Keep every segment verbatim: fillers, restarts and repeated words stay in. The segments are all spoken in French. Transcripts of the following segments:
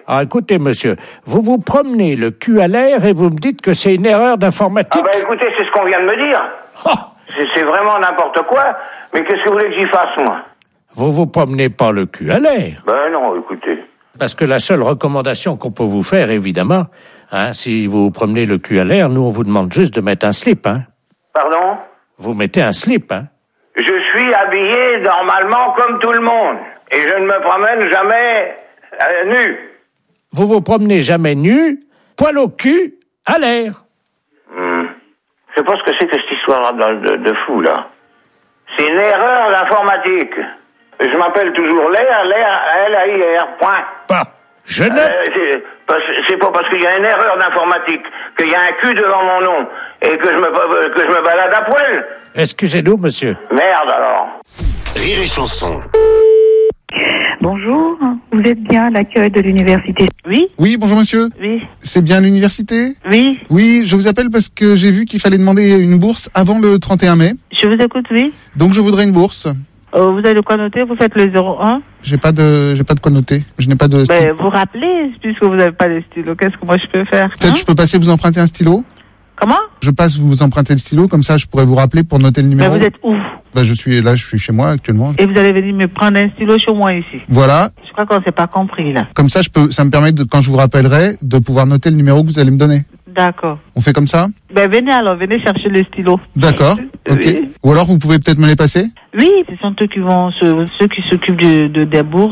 Ah, écoutez, monsieur, vous vous promenez le cul à l'air et vous me dites que c'est une erreur d'informatique. Ah bah écoutez, c'est ce qu'on vient de me dire. Oh. C'est, c'est vraiment n'importe quoi. Mais qu'est-ce que vous voulez que j'y fasse, moi? Vous vous promenez pas le cul à l'air. Ben non, écoutez. Parce que la seule recommandation qu'on peut vous faire, évidemment, hein, si vous vous promenez le cul à l'air, nous, on vous demande juste de mettre un slip, hein. Pardon? Vous mettez un slip, hein. Je suis habillé normalement comme tout le monde. Et je ne me promène jamais euh, nu. Vous vous promenez jamais nu, poil au cul, à l'air. Hmm. Je sais pas ce que c'est que cette histoire de, de, de fou, là. C'est une erreur d'informatique. Je m'appelle toujours l'air, l'air, L A I R, point. Pas. Je ne... Euh, c'est, parce, c'est pas parce qu'il y a une erreur d'informatique qu'il y a un cul devant mon nom et que je me, que je me balade à poil. Excusez-nous, monsieur. Merde, alors. Rire et chanson. Bonjour, vous êtes bien à l'accueil de l'université? Oui. Oui, bonjour monsieur. Oui. C'est bien l'université? Oui. Oui, je vous appelle parce que j'ai vu qu'il fallait demander une bourse avant le trente et un mai. Je vous écoute, oui. Donc je voudrais une bourse. Euh, vous avez de quoi noter? Vous faites le zéro un? J'ai pas de, j'ai pas de quoi noter. Je n'ai pas de stylo. Ben, vous rappelez, puisque vous n'avez pas de stylo. Qu'est-ce que moi je peux faire? Peut-être hein? je peux passer vous emprunter un stylo? Comment? Je passe vous emprunter le stylo, comme ça je pourrais vous rappeler pour noter le numéro. Ben, vous êtes où? Ben, je suis là, je suis chez moi actuellement. Et vous allez venir me prendre un stylo chez moi ici. Voilà. Je crois qu'on s'est pas compris là. Comme ça, je peux, ça me permet de, quand je vous rappellerai, de pouvoir noter le numéro que vous allez me donner. D'accord. On fait comme ça? Ben venez alors, venez chercher le stylo. D'accord. Ok. Oui. Ou alors vous pouvez peut-être me les passer? Oui, ce sont eux qui vont, ceux, ceux qui s'occupent de, de, des bourses.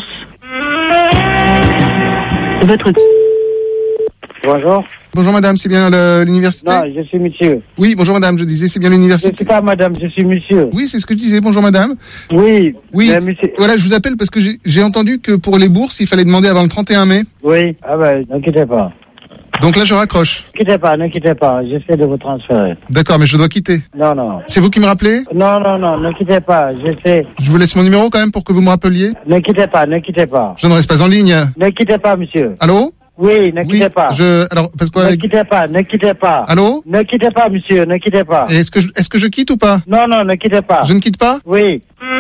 Votre... Bonjour. Bonjour madame, c'est bien le- l'université? Non, je suis monsieur. Oui, bonjour madame, je disais c'est bien Je l'université. suis pas madame, je suis monsieur. Oui, c'est ce que je disais. Bonjour madame. Oui. Oui. Mais monsieur... Voilà, je vous appelle parce que j'ai j'ai entendu que pour les bourses, il fallait demander avant le trente et un mai. Oui. Ah ben, n'inquiétez pas. Donc là, je raccroche. N'inquiétez pas, n'inquiétez pas. J'essaie de vous transférer. D'accord, mais je dois quitter. Non, non. C'est vous qui me rappelez? Non, non, non, n'inquiétez pas. J'essaie. Je vous laisse mon numéro quand même pour que vous me rappeliez. N'inquiétez pas, n'inquiétez pas. Je ne reste pas en ligne. N'inquiétez pas, monsieur. Allô? Oui, n'inquiétez Oui, pas. je, alors, parce que, N'inquiétez pas, n'inquiétez pas. allô? N'inquiétez pas, monsieur, n'inquiétez pas. Est-ce que je, est-ce que je quitte ou pas? Non, non, n'inquiétez pas. Je ne quitte pas? Oui.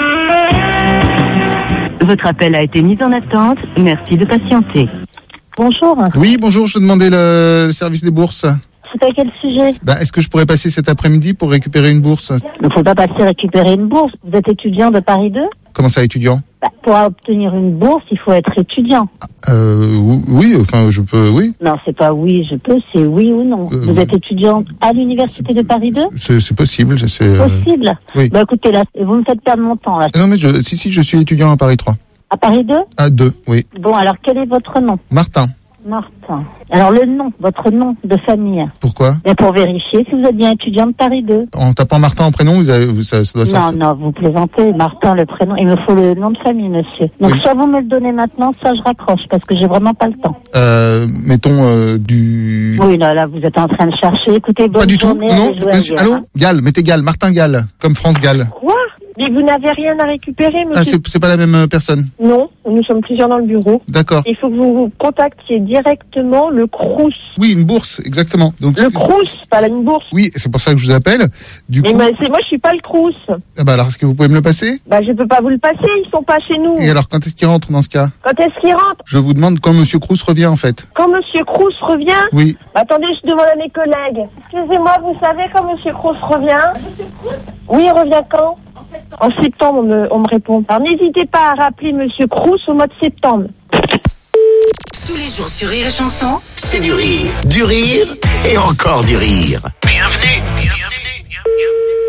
Votre appel a été mis en attente. Merci de patienter. Bonjour. Oui, bonjour, je demandais le, le service des bourses. C'est à quel sujet? Ben, est-ce que je pourrais passer cet après-midi pour récupérer une bourse? Il ne faut pas passer récupérer une bourse. Vous êtes étudiant de Paris deux? Comment ça, étudiant? Bah, pour obtenir une bourse, il faut être étudiant. Euh, oui, enfin, je peux, oui. Non, c'est pas oui, je peux, c'est oui ou non. Euh, Vous êtes étudiant à l'université de Paris deux? C'est, c'est possible, c'est, euh, Possible. oui. Bah écoutez, là, vous me faites perdre mon temps, là. non, mais je, si, si, je suis étudiant à Paris trois. À Paris deux? À deux, oui. Bon, alors quel est votre nom? Martin. Martin. Alors le nom, votre nom de famille. Pourquoi? Et pour vérifier si vous êtes bien étudiant de Paris deux. En tapant Martin en prénom, vous avez, vous, ça, ça doit Non, sortir. non, vous plaisantez. Martin, le prénom. Il me faut le nom de famille, monsieur. Donc Oui. soit vous me le donnez maintenant, soit je raccroche, parce que j'ai vraiment pas le temps. Euh, mettons, euh, du... Oui, là, là, vous êtes en train de chercher. Écoutez, bonne Pas du tout, journée. non, allez jouer à monsieur, Gall, allô? hein. Gall, mettez Gall, Martin Gall, comme France Gall. Quoi? Mais vous n'avez rien à récupérer, monsieur? Ah, c'est, c'est pas la même euh, personne. Non, nous sommes plusieurs dans le bureau. D'accord. Il faut que vous vous contactiez directement le Crous. Oui, une bourse, exactement. Donc, Le ce que- Crous, pas une bourse. Oui, c'est pour ça que je vous appelle. Du Mais coup, moi, c'est moi, je suis pas le Crous. ah bah alors, est-ce que vous pouvez me le passer? Bah, je peux pas vous le passer, ils sont pas chez nous. Et alors, quand est-ce qu'il rentre dans ce cas? Quand est-ce qu'il rentre? Je vous demande quand Monsieur Crous revient, en fait. Quand monsieur Crous revient? Oui. Attendez, je demande à mes collègues. Excusez-moi, vous savez quand monsieur Crous revient? Oui, il revient quand? En septembre, on me, on me répond. Alors, n'hésitez pas à rappeler monsieur Crous au mois de septembre. Tous les jours sur Rire et Chanson, c'est du rire, du rire et encore du rire. Bienvenue, bienvenue, bienvenue.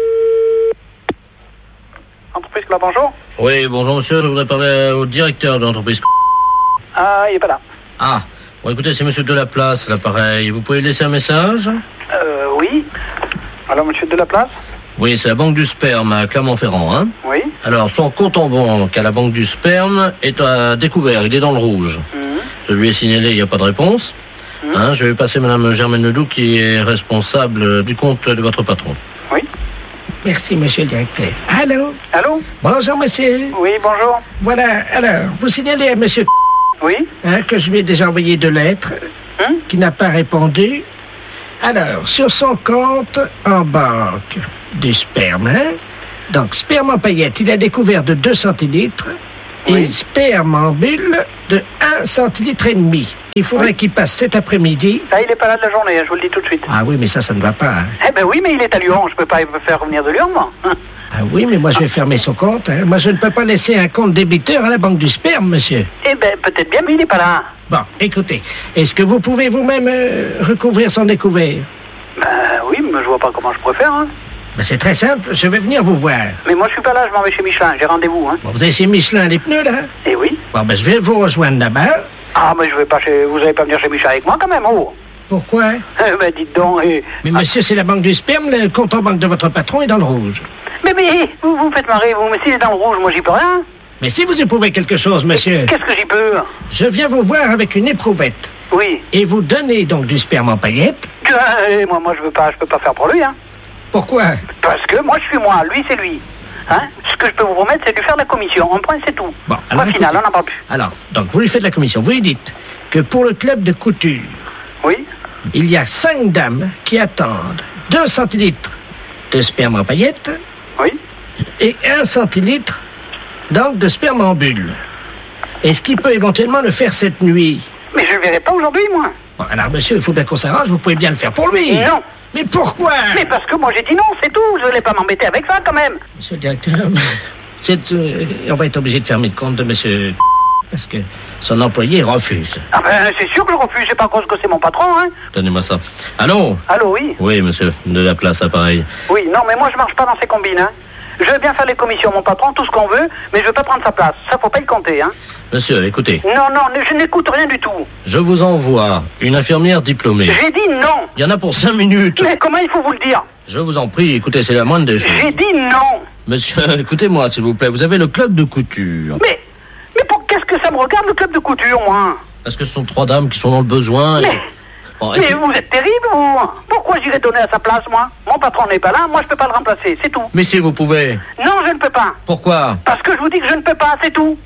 Entreprise Club, bonjour. Oui, bonjour monsieur, je voudrais parler au directeur de l'entreprise. Ah, il est pas là. Ah, bon écoutez, c'est monsieur Delaplace, l'appareil. Vous pouvez laisser un message? Euh, oui. Alors, monsieur Delaplace? Oui, c'est la banque du sperme à Clermont-Ferrand, hein? Oui. Alors, son compte en banque à la banque du sperme est à découvert, il est dans le rouge. Mhm. Je lui ai signalé, il n'y a pas de réponse. Mhm. Hein, je vais passer madame Germaine Ledoux qui est responsable du compte de votre patron. Oui. Merci, monsieur le directeur. Allô? Allô? Bonjour, monsieur. Oui, bonjour. Voilà, alors, vous signalez à monsieur Oui. hein, que je lui ai déjà envoyé deux lettres, Hein? qui n'a pas répondu. Alors, sur son compte en banque du sperme, hein? Donc, sperme en paillettes, il a découvert de deux centilitres, et sperme en bulle de un centilitre et demi. Il faudrait oui. qu'il passe cet après-midi. Ah, il n'est pas là de la journée, je vous le dis tout de suite. Ah oui, mais ça, ça ne va pas. Hein. Eh ben oui, mais il est à Lyon, je peux pas me faire revenir de Lyon, moi. Ah oui, mais moi je vais fermer son compte. Hein. Moi je ne peux pas laisser un compte débiteur à la banque du sperme, monsieur. Eh ben peut-être bien, mais il n'est pas là. Bon, écoutez, est-ce que vous pouvez vous-même euh, recouvrir son découvert? Ben oui, mais je vois pas comment je pourrais faire. Hein. Ben, c'est très simple, je vais venir vous voir. Mais moi je suis pas là, je m'en vais chez Michelin, j'ai rendez-vous. Hein. Bon, vous avez chez Michelin les pneus là? Eh oui. Bon, ben je vais vous rejoindre là-bas. Ah, mais je vais pas chez... Vous allez pas venir chez Michelin avec moi quand même, oh. Pourquoi? Eh ben dites donc, et... Mais monsieur, c'est la banque du sperme, le compte en banque de votre patron est dans le rouge. Mais mais, vous vous faites marrer, vous, mais s'il est dans le rouge, moi j'y peux rien. Mais si vous éprouvez quelque chose, monsieur... Qu'est-ce que j'y peux? Je viens vous voir avec une éprouvette. Oui. Et vous donnez donc du sperme en paillettes. Euh, moi, moi, je veux pas, je peux pas faire pour lui, hein. Pourquoi? Parce que moi, je suis moi, lui, c'est lui. Hein? Ce que je peux vous promettre, c'est de lui faire de la commission. En point, c'est tout. Bon, alors... Au final, on n'en parle plus. Alors, donc, vous lui faites de la commission. Vous lui dites que pour le club de couture... Oui. Il y a cinq dames qui attendent deux centilitres de sperme en paillettes. Oui. Et un centilitre, donc, de sperme en bulle. Est-ce qu'il peut éventuellement le faire cette nuit? Mais je ne le verrai pas aujourd'hui, moi. Bon, alors, monsieur, il faut bien qu'on s'arrange. Vous pouvez bien le faire pour lui. Non. Mais pourquoi? Mais parce que moi, j'ai dit non, c'est tout. Je ne voulais pas m'embêter avec ça, quand même. Monsieur le directeur, c'est, euh, on va être obligé de fermer le compte de monsieur... Parce que son employé refuse. Ah ben, c'est sûr que je refuse. C'est pas à cause que c'est mon patron, hein. Donnez-moi ça. Allô? Allô, oui. Oui, monsieur. De la place, appareil. Oui, non, mais moi, je marche pas dans ces combines, hein. Je veux bien faire les commissions, mon patron, tout ce qu'on veut, mais je veux pas prendre sa place. Ça, faut pas y compter, hein. Monsieur, écoutez. Non, non, je n'écoute rien du tout. Je vous envoie une infirmière diplômée. J'ai dit non. Il y en a pour cinq minutes. Mais comment il faut vous le dire? Je vous en prie, écoutez, c'est la moindre des choses. J'ai dit non. Monsieur, écoutez-moi, s'il vous plaît. Vous avez le club de couture. Mais... Mais pour qu'est-ce que ça me regarde, le club de couture, moi? Parce que ce sont trois dames qui sont dans le besoin. Mais, et... bon, mais vous êtes terrible, vous. Pourquoi j'irais donner à sa place, moi? Mon patron n'est pas là, moi je peux pas le remplacer, c'est tout. Mais si vous pouvez. Non, je ne peux pas. Pourquoi? Parce que je vous dis que je ne peux pas, c'est tout.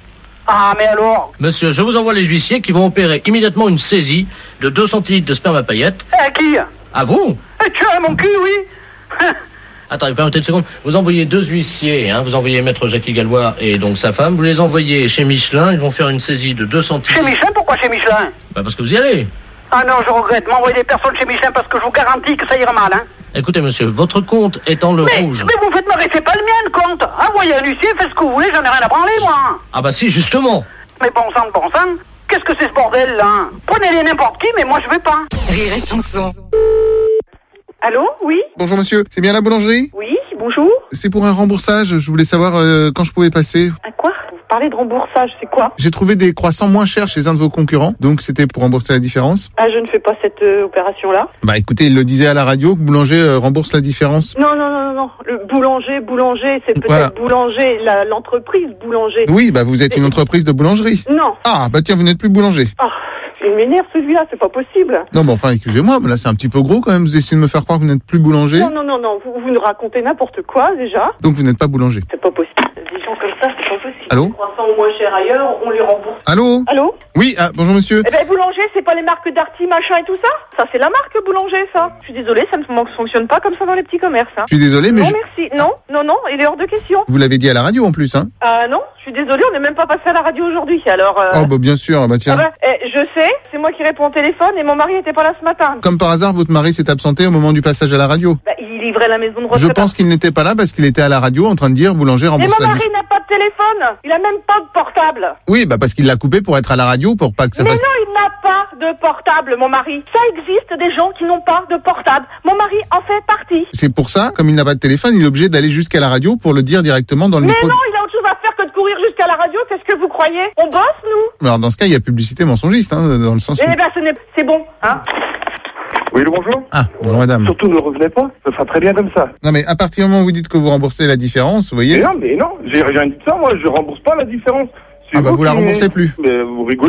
Ah, mais alors? Monsieur, je vous envoie les huissiers qui vont opérer immédiatement une saisie de deux centilitres de sperme à paillettes. À qui? À vous? Et tu as mon cul, oui. Attendez, permettez une seconde. Vous envoyez deux huissiers, hein. Vous envoyez maître Jackie Gallois et donc sa femme. Vous les envoyez chez Michelin. Ils vont faire une saisie de deux centilitres. Chez Michelin? Pourquoi chez Michelin? Bah parce que vous y allez. Ah non, je regrette. M'envoyer des personnes chez Michelin parce que je vous garantis que ça ira mal, hein. Écoutez, monsieur, votre compte est en le mais, rouge. Mais vous faites marrer, c'est pas le mien, le compte. Envoyez un huissier, faites ce que vous voulez, j'en ai rien à branler, moi. Ah bah si, justement. Mais bon sang de bon sang, qu'est-ce que c'est ce bordel, là? Prenez-les n'importe qui, mais moi je vais pas. Rire et chanson. Allô? Oui? Bonjour monsieur, c'est bien la boulangerie? Oui, bonjour. C'est pour un remboursage, je voulais savoir euh, quand je pouvais passer. À quoi? Vous parlez de remboursage, c'est quoi? J'ai trouvé des croissants moins chers chez un de vos concurrents, donc c'était pour rembourser la différence. Ah, je ne fais pas cette euh, opération-là. Bah écoutez, il le disait à la radio, que Boulanger euh, rembourse la différence. Non, non, non, non, non. Le boulanger, boulanger, c'est peut-être Voilà. boulanger, la, l'entreprise boulanger. Oui, bah vous êtes une entreprise de boulangerie. Non. Ah, bah tiens, vous n'êtes plus boulanger. Oh, il m'énerve celui-là, c'est pas possible. Non, mais enfin, excusez-moi, mais là c'est un petit peu gros quand même, vous essayez de me faire croire que vous n'êtes plus boulanger. Non, non, non, non, vous, vous nous racontez n'importe quoi, déjà. Donc vous n'êtes pas boulanger. C'est pas possible. Des gens comme ça, c'est pas possible. Allô? Les croissants moins chers ailleurs, on les rembourse. Allô? Allô? Oui, ah, bonjour monsieur. Eh ben, boulanger, c'est pas les marques Darty, machin et tout ça? Ça, c'est la marque boulanger, ça. Je suis désolée, ça ne fonctionne pas comme ça dans les petits commerces, hein. Je suis désolé, mais Non, je... merci. Non, non, non, il est hors de question. vous l'avez dit à la radio en plus, hein. Ah, non, je suis désolée, on n'est même pas passé à la radio aujourd'hui, alors... Euh... Oh, bah bien sûr, bah tiens. Ah bah, eh, je sais, c'est moi qui réponds au téléphone et mon mari était pas là ce matin. Comme par hasard, votre mari s'est absenté au moment du passage à la radio. Bah, il livrait la maison de retraite. Je pense qu'il n'était pas là parce qu'il était à la radio en train de dire boulanger Mais rembourse mon la mari différence. n'a pas de téléphone, il a même pas de portable. Oui, bah parce qu'il l'a coupé pour être à la radio pour pas que ça Mais fasse... non, il n'a pas de portable, mon mari. Ça existe des gens qui n'ont pas de portable. Mon mari en fait partie. C'est pour ça, comme il n'a pas de téléphone, il est obligé d'aller jusqu'à la radio pour le dire directement dans le Mais micro. non, il a autre chose à faire que de courir jusqu'à la radio. Qu'est-ce que vous croyez? On bosse, nous? Alors dans ce cas, il y a publicité mensongiste, hein, dans le sens où... Eh ben, ce n'est... c'est bon, hein. Oui, le bonjour. Ah, bonjour madame. Surtout ne revenez pas, ça sera très bien comme ça. Non mais à partir du moment où vous dites que vous remboursez la différence, vous voyez... Mais non, mais non, j'ai rien dit de ça, moi, je rembourse pas la différence. C'est Ah bah vous la qui- remboursez plus. Mais vous rigolez, non?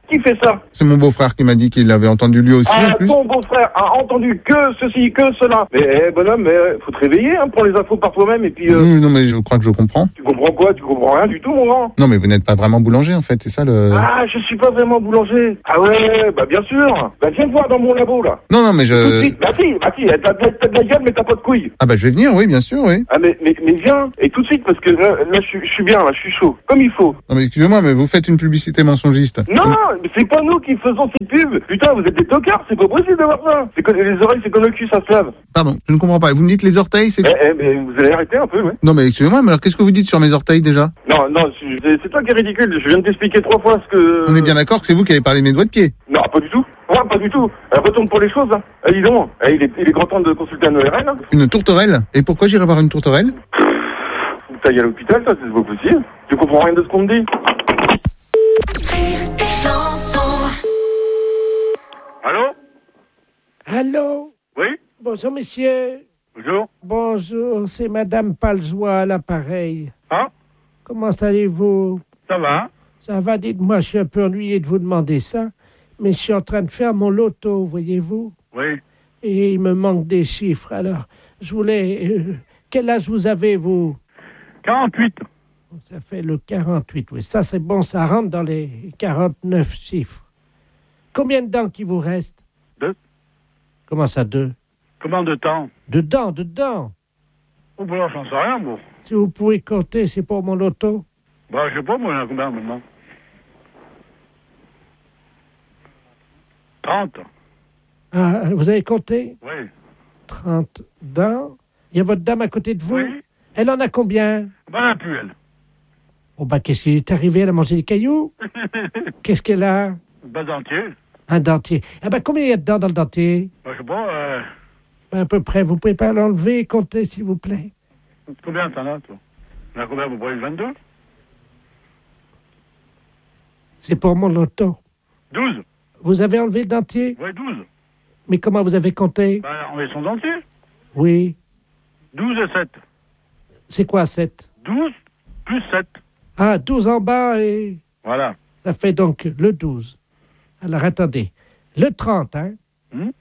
Qui fait ça? C'est mon beau-frère qui m'a dit qu'il l'avait entendu lui aussi, Ah, en plus. ton beau-frère a entendu que ceci, que cela. Mais, eh, bonhomme, mais, euh, faut te réveiller, hein, prends les infos par toi-même, et puis, euh, Oui, non, mais je crois que je comprends. tu comprends quoi? Tu comprends rien du tout, mon grand. Non, mais vous n'êtes pas vraiment boulanger, en fait, c'est ça le... Ah, je suis pas vraiment boulanger. Ah ouais, bah, bien sûr. Bah, viens me voir dans mon labo, là. Non, non, mais Tout de je... suite. Bah, si, bah, si, t'as, t'as, t'as de la gueule, mais t'as pas de couilles. Ah bah, je vais venir, oui, bien sûr, oui. Ah, mais, mais, mais viens, et tout de suite, parce que là, là, je suis- je suis bien, là, je suis chaud. Comme il faut. Non, mais excusez-moi, mais vous faites une publicité mensongiste. Non, mais c'est pas nous qui faisons cette pub. Putain, vous êtes des tocards, c'est pas possible d'avoir ça. C'est que les oreilles, c'est comme le cul, ça se lave. Pardon, je ne comprends pas. Vous me dites les orteils, c'est... Eh, eh, mais vous allez arrêter un peu, ouais. Non, mais excusez-moi, mais alors qu'est-ce que vous dites sur mes orteils, déjà? Non, non, c'est c'est toi qui es ridicule. Je viens de t'expliquer trois fois ce que... On est bien d'accord que c'est vous qui avez parlé de mes doigts de pied. Non, pas du tout. Ouais, pas du tout. Euh, retourne pour les choses, hein. Eh, dis donc, eh, il, est, il est grand temps de consulter un O R L, hein. Une tourterelle? Et pourquoi j'irai voir une tourterelle? Faut que t'ailles à l'hôpital, ça, c'est pas possible. Tu comprends rien de ce qu'on te dit. Allô? Allô? Oui? Bonjour, monsieur. Bonjour. Bonjour, c'est Madame Paljoie à l'appareil. Ah? Comment allez-vous? Ça va? Ça va, dites-moi, je suis un peu ennuyé de vous demander ça, mais je suis en train de faire mon loto, voyez-vous? Oui. Et il me manque des chiffres, alors je voulais... euh, quel âge vous avez, vous? quarante-huit. Ça fait le quarante-huit, oui. Ça, c'est bon, ça rentre dans les quarante-neuf chiffres. Combien de dents qui vous reste? Deux. Comment ça, deux? Combien de temps? De dents, de dents. Oh, bah, j'en sais rien, moi. Si vous pouvez compter, c'est pour mon loto. Bah, je sais pas, moi, il y en a combien maintenant? trente. Ah, vous avez compté? Oui. trente dents. Il y a votre dame à côté de vous? Oui. Elle en a combien? Ben, elle a plus, elle. Oh, bah, qu'est-ce qui est arrivé? Elle a mangé des cailloux? Qu'est-ce qu'elle a? Ben, dentier. Un dentier. Ah, bah, combien il y a de dents dans le dentier? Ben, je sais pas, euh, À peu près. Vous pouvez pas l'enlever et compter, s'il vous plaît? combien t'en as, toi? Il y en a combien, vous voyez, vingt-deux? C'est pour mon loto. douze. Vous avez enlevé le dentier? Oui, douze. Mais comment vous avez compté? Ben, on met son dentier. Oui. douze et sept. C'est quoi, sept? douze plus sept. Ah, douze en bas et... Voilà. Ça fait donc le douze. Alors, attendez. Le trente, hein? Hmm?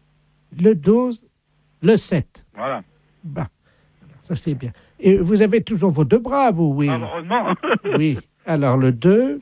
Le douze, le sept. Voilà. Bah, ça c'est bien. Et vous avez toujours vos deux bras, vous, oui? Ah, heureusement. Oui. Alors, le deux.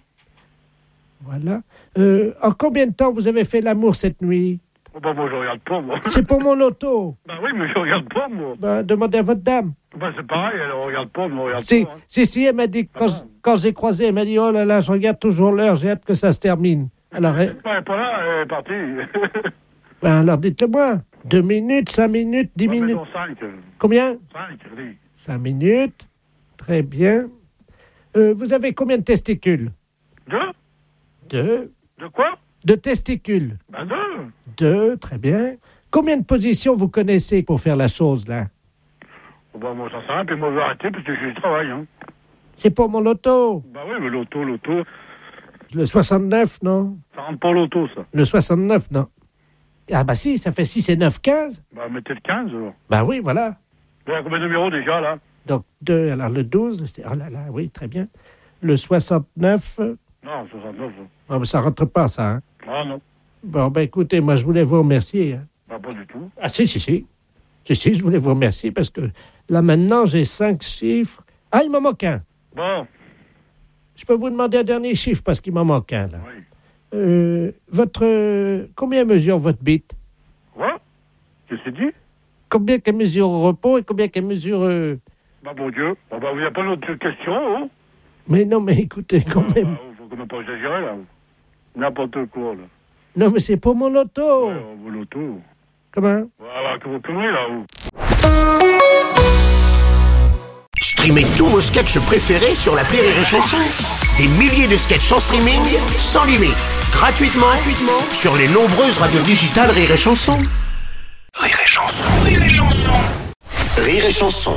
Voilà. Euh, en combien de temps vous avez fait l'amour cette nuit? Oh, ben, moi, je regarde pas, moi. C'est pour mon loto. Ben oui, mais je regarde pas, moi. Ben, demandez à votre dame. Ben, c'est pareil, elle regarde pas, moi, regarde Si, pas. Hein. si, si, elle m'a dit, quand, je- quand j'ai croisé, elle m'a dit, oh là là, je regarde toujours l'heure, j'ai hâte que ça se termine. Alors, elle- Ben, elle est pas là, elle est partie. ben, alors dites-le-moi. Deux minutes, cinq minutes, dix Ouais, minutes. mettons cinq. Combien? cinq, oui. Cinq minutes. Très bien. Euh, vous avez combien de testicules? Deux? Deux. De quoi? De testicules? Ben, deux. Deux, très bien. Combien de positions vous connaissez pour faire la chose, là? Oh, ben, moi, ça sert à rien, puis moi, je vais arrêter, parce que je travaille, hein. C'est pour mon loto. Ben oui, mais l'auto, l'auto, Le soixante-neuf, non? ça rentre pas l'auto, ça. Le soixante-neuf, non. Ah bah si, ça fait six et neuf, quinze. Ben, mettez le quinze, alors. Bah oui, voilà. Il y a combien de numéros, déjà, là? Donc deux, alors le douze, c'est... Oh là là, oui, très bien. Le soixante-neuf, euh, Non, soixante-neuf, ça. ah, ben, ça rentre pas, ça, hein. Ah, non. Bon, ben écoutez, moi, je voulais vous remercier. Hein. Ben, pas du tout. Ah si, si, si. Si, si, je voulais vous remercier parce que là, maintenant, j'ai cinq chiffres. Ah, il m'en manque un. Bon. Je peux vous demander un dernier chiffre parce qu'il m'en manque un, là. Oui. Euh, votre... euh, combien mesure votre bite? Quoi? Qu'est-ce que tu dis? Combien qu'elle mesure au repos et combien qu'elle mesure... euh, Ben, bon Dieu. Bon, ben, il n'y a pas d'autre question, hein? Mais non, mais écoutez, quand Ah, même... ben, faut quand même pas exagérer, là. N'importe quoi, là. Non, mais c'est pour mon auto. Ouais, vos lotos. Comment? Voilà, que vous conneries, là, vous. Streamez tous vos sketchs préférés sur l'appli Rire et Chanson. Des milliers de sketchs en streaming, sans limite, gratuitement, gratuitement sur les nombreuses radios digitales Rire et Chanson. Rire et Chanson, Rire et Chanson. Rire et Chanson.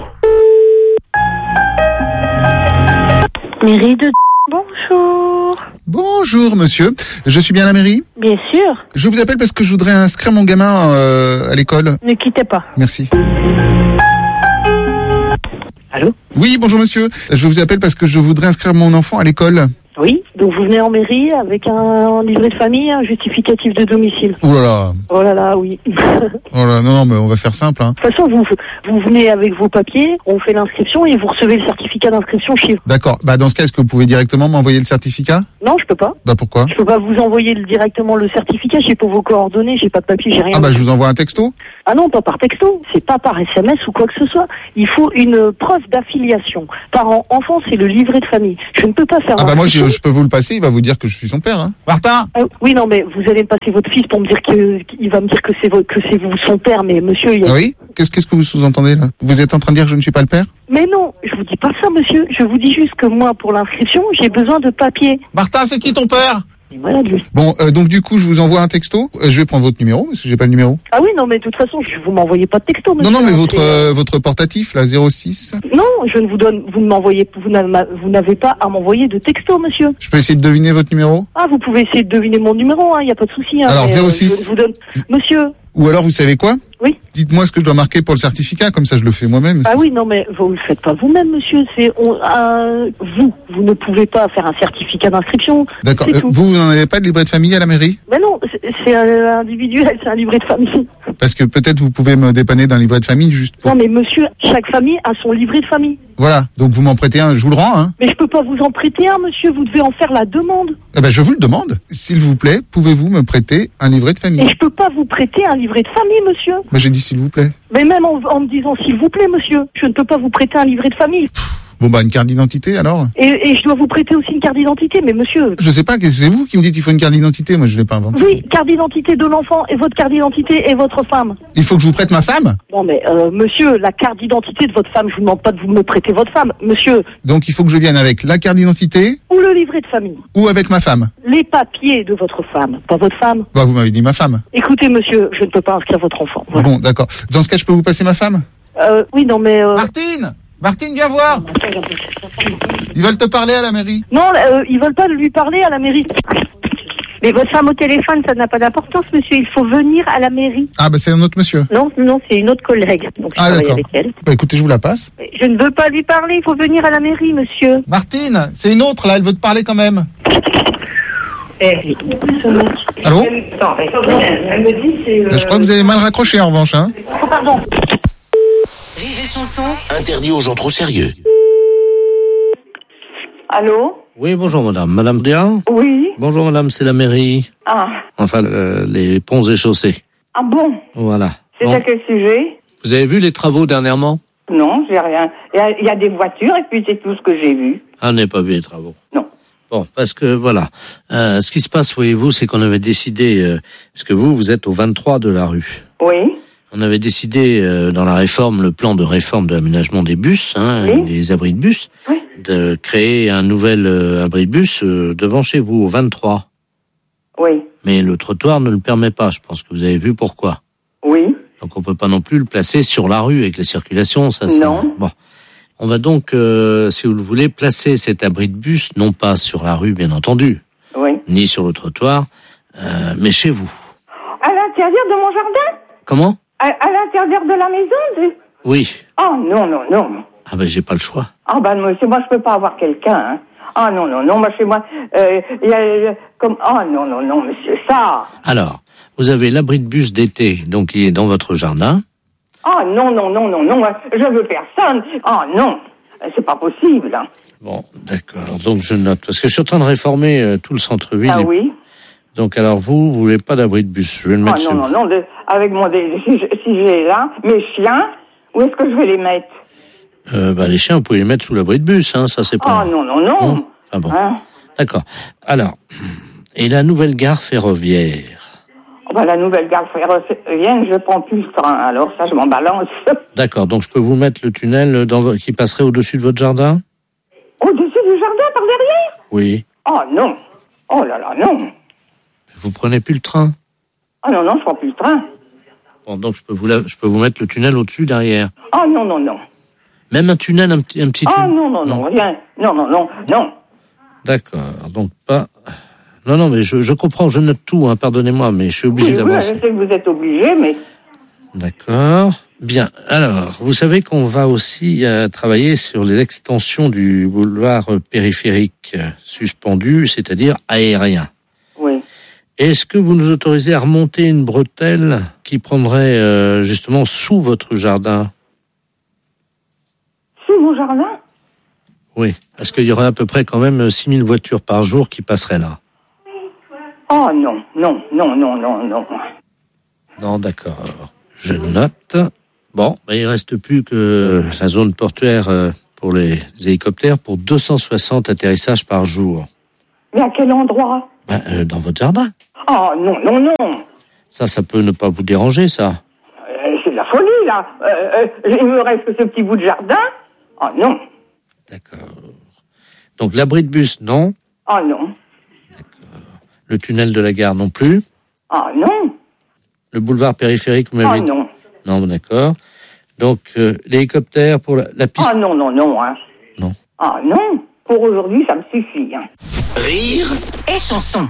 Mairie de... Bonjour. Bonjour, monsieur. Je suis bien à la mairie? Bien sûr. Je vous appelle parce que je voudrais inscrire mon gamin euh, à l'école. Ne quittez pas. Merci. Allô? Oui, bonjour monsieur. Je vous appelle parce que je voudrais inscrire mon enfant à l'école. Oui, donc vous venez en mairie avec un livret de famille, un justificatif de domicile. Oh là là. Oh là là, oui. De Oh là, non, non, mais on va faire simple, hein. toute façon, vous, vous venez avec vos papiers, on fait l'inscription et vous recevez le certificat d'inscription chez vous. D'accord. Bah, dans ce cas, est-ce que vous pouvez directement m'envoyer le certificat? Non, je peux pas. Bah, pourquoi? Je peux pas vous envoyer le- directement le certificat, j'ai pas vos coordonnées, j'ai pas de papier, j'ai rien. Ah, bah, je vous envoie un texto? Ah non, pas par texto, c'est pas par S M S ou quoi que ce soit. Il faut une preuve d'affiliation. Parent-enfant, c'est le livret de famille. Je ne peux pas faire... Ah, bah, moi, je, l'inscription. je peux vous le passer, il va vous dire que je suis son père, hein. Martin! Euh, oui, non, mais vous allez me passer votre fils pour me dire que il va me dire que c'est votre, que c'est vous son père, mais monsieur, il y a... Ah oui? Qu'est-ce, qu'est-ce que vous sous-entendez, là? Vous êtes en train de dire que je ne suis pas le père? Mais non, je vous dis pas ça, monsieur. Je vous dis juste que moi, pour l'inscription, j'ai besoin de papier. Martin, c'est qui ton père? Et voilà, lui. Bon, euh, donc du coup, je vous envoie un texto. Euh, je vais prendre votre numéro, parce que j'ai pas le numéro. Ah oui, non, mais de toute façon, je, vous m'envoyez pas de texto, monsieur. Non, non, mais hein, votre c'est- euh, votre portatif, là, zéro six. Non, je ne vous donne, vous ne m'envoyez, vous n'avez, vous n'avez pas à m'envoyer de texto, monsieur. Je peux essayer de deviner votre numéro? Ah, vous pouvez essayer de deviner mon numéro, hein, il n'y a pas de souci. Hein, Alors, mais, zéro euh, six. je vous donne, monsieur. Ou alors, vous savez quoi? Oui. Dites-moi ce que je dois marquer pour le certificat, comme ça je le fais moi-même. Ah oui, non, mais vous ne le faites pas vous-même, monsieur. C'est on, euh, vous, vous ne pouvez pas faire un certificat d'inscription. D'accord. C'est Euh, tout. vous, vous n'en avez pas de livret de famille à la mairie? Mais non, c'est, c'est un individuel, c'est un livret de famille. Parce que peut-être vous pouvez me dépanner d'un livret de famille juste pour... Non, mais monsieur, chaque famille a son livret de famille. Voilà. Donc vous m'en prêtez un, je vous le rends, hein. Mais je peux pas vous en prêter un, monsieur. Vous devez en faire la demande. Eh ben, je vous le demande. S'il vous plaît, pouvez-vous me prêter un livret de Et famille? je peux pas vous prêter un livret de famille, monsieur. Bah, j'ai dit s'il vous plaît. Mais même en, en me disant s'il vous plaît, monsieur, je ne peux pas vous prêter un livret de famille. Bon, bah, une carte d'identité, alors? Et, et je dois vous prêter aussi une carte d'identité, mais monsieur. Je sais pas, qu'est-ce que c'est vous qui me dites qu'il faut une carte d'identité? Moi, je l'ai pas inventé. Oui, carte d'identité de l'enfant et votre carte d'identité et votre femme. Il faut que je vous prête ma femme? Non mais euh, monsieur, la carte d'identité de votre femme, je vous demande pas de vous me prêter votre femme, monsieur, Donc, il faut que je vienne avec la carte d'identité ou le livret de famille, ou avec ma femme? les papiers de votre femme, pas votre femme. Bah, vous m'avez dit ma femme. Écoutez monsieur, je ne peux pas inscrire votre enfant. Voilà. Bon, d'accord. Dans ce cas, je peux vous passer ma femme? Euh, oui, non mais... Euh... Martine! Martine, viens voir! Ils veulent te parler à la mairie. Non, euh, ils veulent pas lui parler à la mairie. Mais votre femme au téléphone, ça n'a pas d'importance, monsieur. Il faut venir à la mairie. Ah, bah, c'est un autre monsieur. Non, non, c'est une autre collègue. Donc je Ah, travaille d'accord. avec elle. Bah, écoutez, je vous la passe. Je ne veux pas lui parler. Il faut venir à la mairie, monsieur. Martine, c'est une autre, là, elle veut te parler quand même. Eh, Allô? Attends, elle me dit, c'est... Je crois que vous avez mal raccroché, en revanche, hein. Oh, pardon. Rire et chanson. Interdit aux gens trop sérieux. Allô? Oui, bonjour madame. Madame Dia? Oui. Bonjour madame, c'est la mairie. Ah. Enfin, euh, les ponts et chaussées. Ah bon? Voilà. C'est Bon. à quel sujet? Vous avez vu les travaux dernièrement? Non, j'ai rien. Il y, a, il y a des voitures et puis c'est tout ce que j'ai vu. Ah, on n'a pas vu les travaux. Non. Bon, parce que voilà, euh, ce qui se passe, voyez-vous, c'est qu'on avait décidé, euh, parce que vous, vous êtes au vingt-trois de la rue. Oui. On avait décidé euh, dans la réforme, le plan de réforme de l'aménagement des bus, hein, Oui. des abris de bus, Oui. de créer un nouvel euh, abri de bus euh, devant chez vous, au vingt-trois. Oui. Mais le trottoir ne le permet pas, je pense que vous avez vu pourquoi. Oui. Donc on peut pas non plus le placer sur la rue avec les circulations, ça. ça Non. Bon, on va donc, euh, si vous le voulez, placer cet abri de bus non pas sur la rue, bien entendu, Oui. ni sur le trottoir, euh, mais chez vous. À l'intérieur de mon jardin? Comment? À, à l'intérieur de la maison? de- Oui. Oh non, non, non. Ah ben j'ai pas le choix. Ah ben monsieur, moi je peux pas avoir quelqu'un. Hein. Ah non, non, non, moi chez moi, euh, il y a euh, comme... Oh non, non, non, monsieur, ça... Alors, vous avez l'abri de bus d'été, donc il est dans votre jardin. Ah non, non, non, non, non, moi, je veux personne. Ah non, c'est pas possible. Hein. Bon, d'accord. Donc je note parce que je suis en train de réformer euh, tout le centre-ville. Ah et- oui. Donc alors vous, vous voulez pas d'abri de bus? Je vais le Ah mettre chez non, non, vous. non, de- avec mon... dé- Si je- si j'ai là, mes chiens, où est-ce que je vais les mettre? Euh, bah les chiens, vous pouvez les mettre sous l'abri de bus, hein. Ça c'est pas. Ah non, non, non. Ah bon. Hein? D'accord. Alors, et la nouvelle gare ferroviaire. Oh, ben, la nouvelle gare ferroviaire, je prends plus le train, alors ça, je m'en balance. D'accord. Donc je peux vous mettre le tunnel dans vo- qui passerait au-dessus de votre jardin? Au-dessus du jardin, par derrière? Oui. Oh non. Oh là là, non. Vous prenez plus le train? Ah non, non, je prends plus le train. Bon, donc je peux vous la- je peux vous mettre le tunnel au-dessus derrière. Oh non, non, non. Même un tunnel, un petit un petit Ah tunnel. non, non, non, rien. Non, non, non, non. D'accord. Donc pas. Non, non, mais je, je comprends, je note tout. Hein, pardonnez-moi, mais je suis obligé Oui, oui, je d'avancer. sais que vous êtes obligé, mais... D'accord. Bien, alors, vous savez qu'on va aussi euh, travailler sur l'extension du boulevard périphérique euh, suspendu, c'est-à-dire aérien. Oui. Est-ce que vous nous autorisez à remonter une bretelle qui prendrait euh, justement sous votre jardin? Sous mon jardin? Oui, parce qu'il y aurait à peu près quand même six mille voitures par jour qui passeraient là. Oh non, non, non, non, non, non. Non, d'accord. Je note. Bon, ben, il reste plus que la zone portuaire euh, pour les hélicoptères pour deux cent soixante atterrissages par jour. Mais à quel endroit? Ben, euh, dans votre jardin. Oh non, non, non. Ça, ça peut ne pas vous déranger, ça. Euh, c'est de la folie, là. Euh, euh, il me reste que ce petit bout de jardin. Oh non. D'accord. Donc, l'abri de bus, non. Oh non. Le tunnel de la gare, non plus. Oh non. Le boulevard périphérique, vous m'avez Oh dit. non. Non, d'accord. Donc, euh, l'hélicoptère pour la, la piste. Oh non, non, non. Hein. Non. Ah non. Pour aujourd'hui, ça me suffit. Hein. Rire et chanson.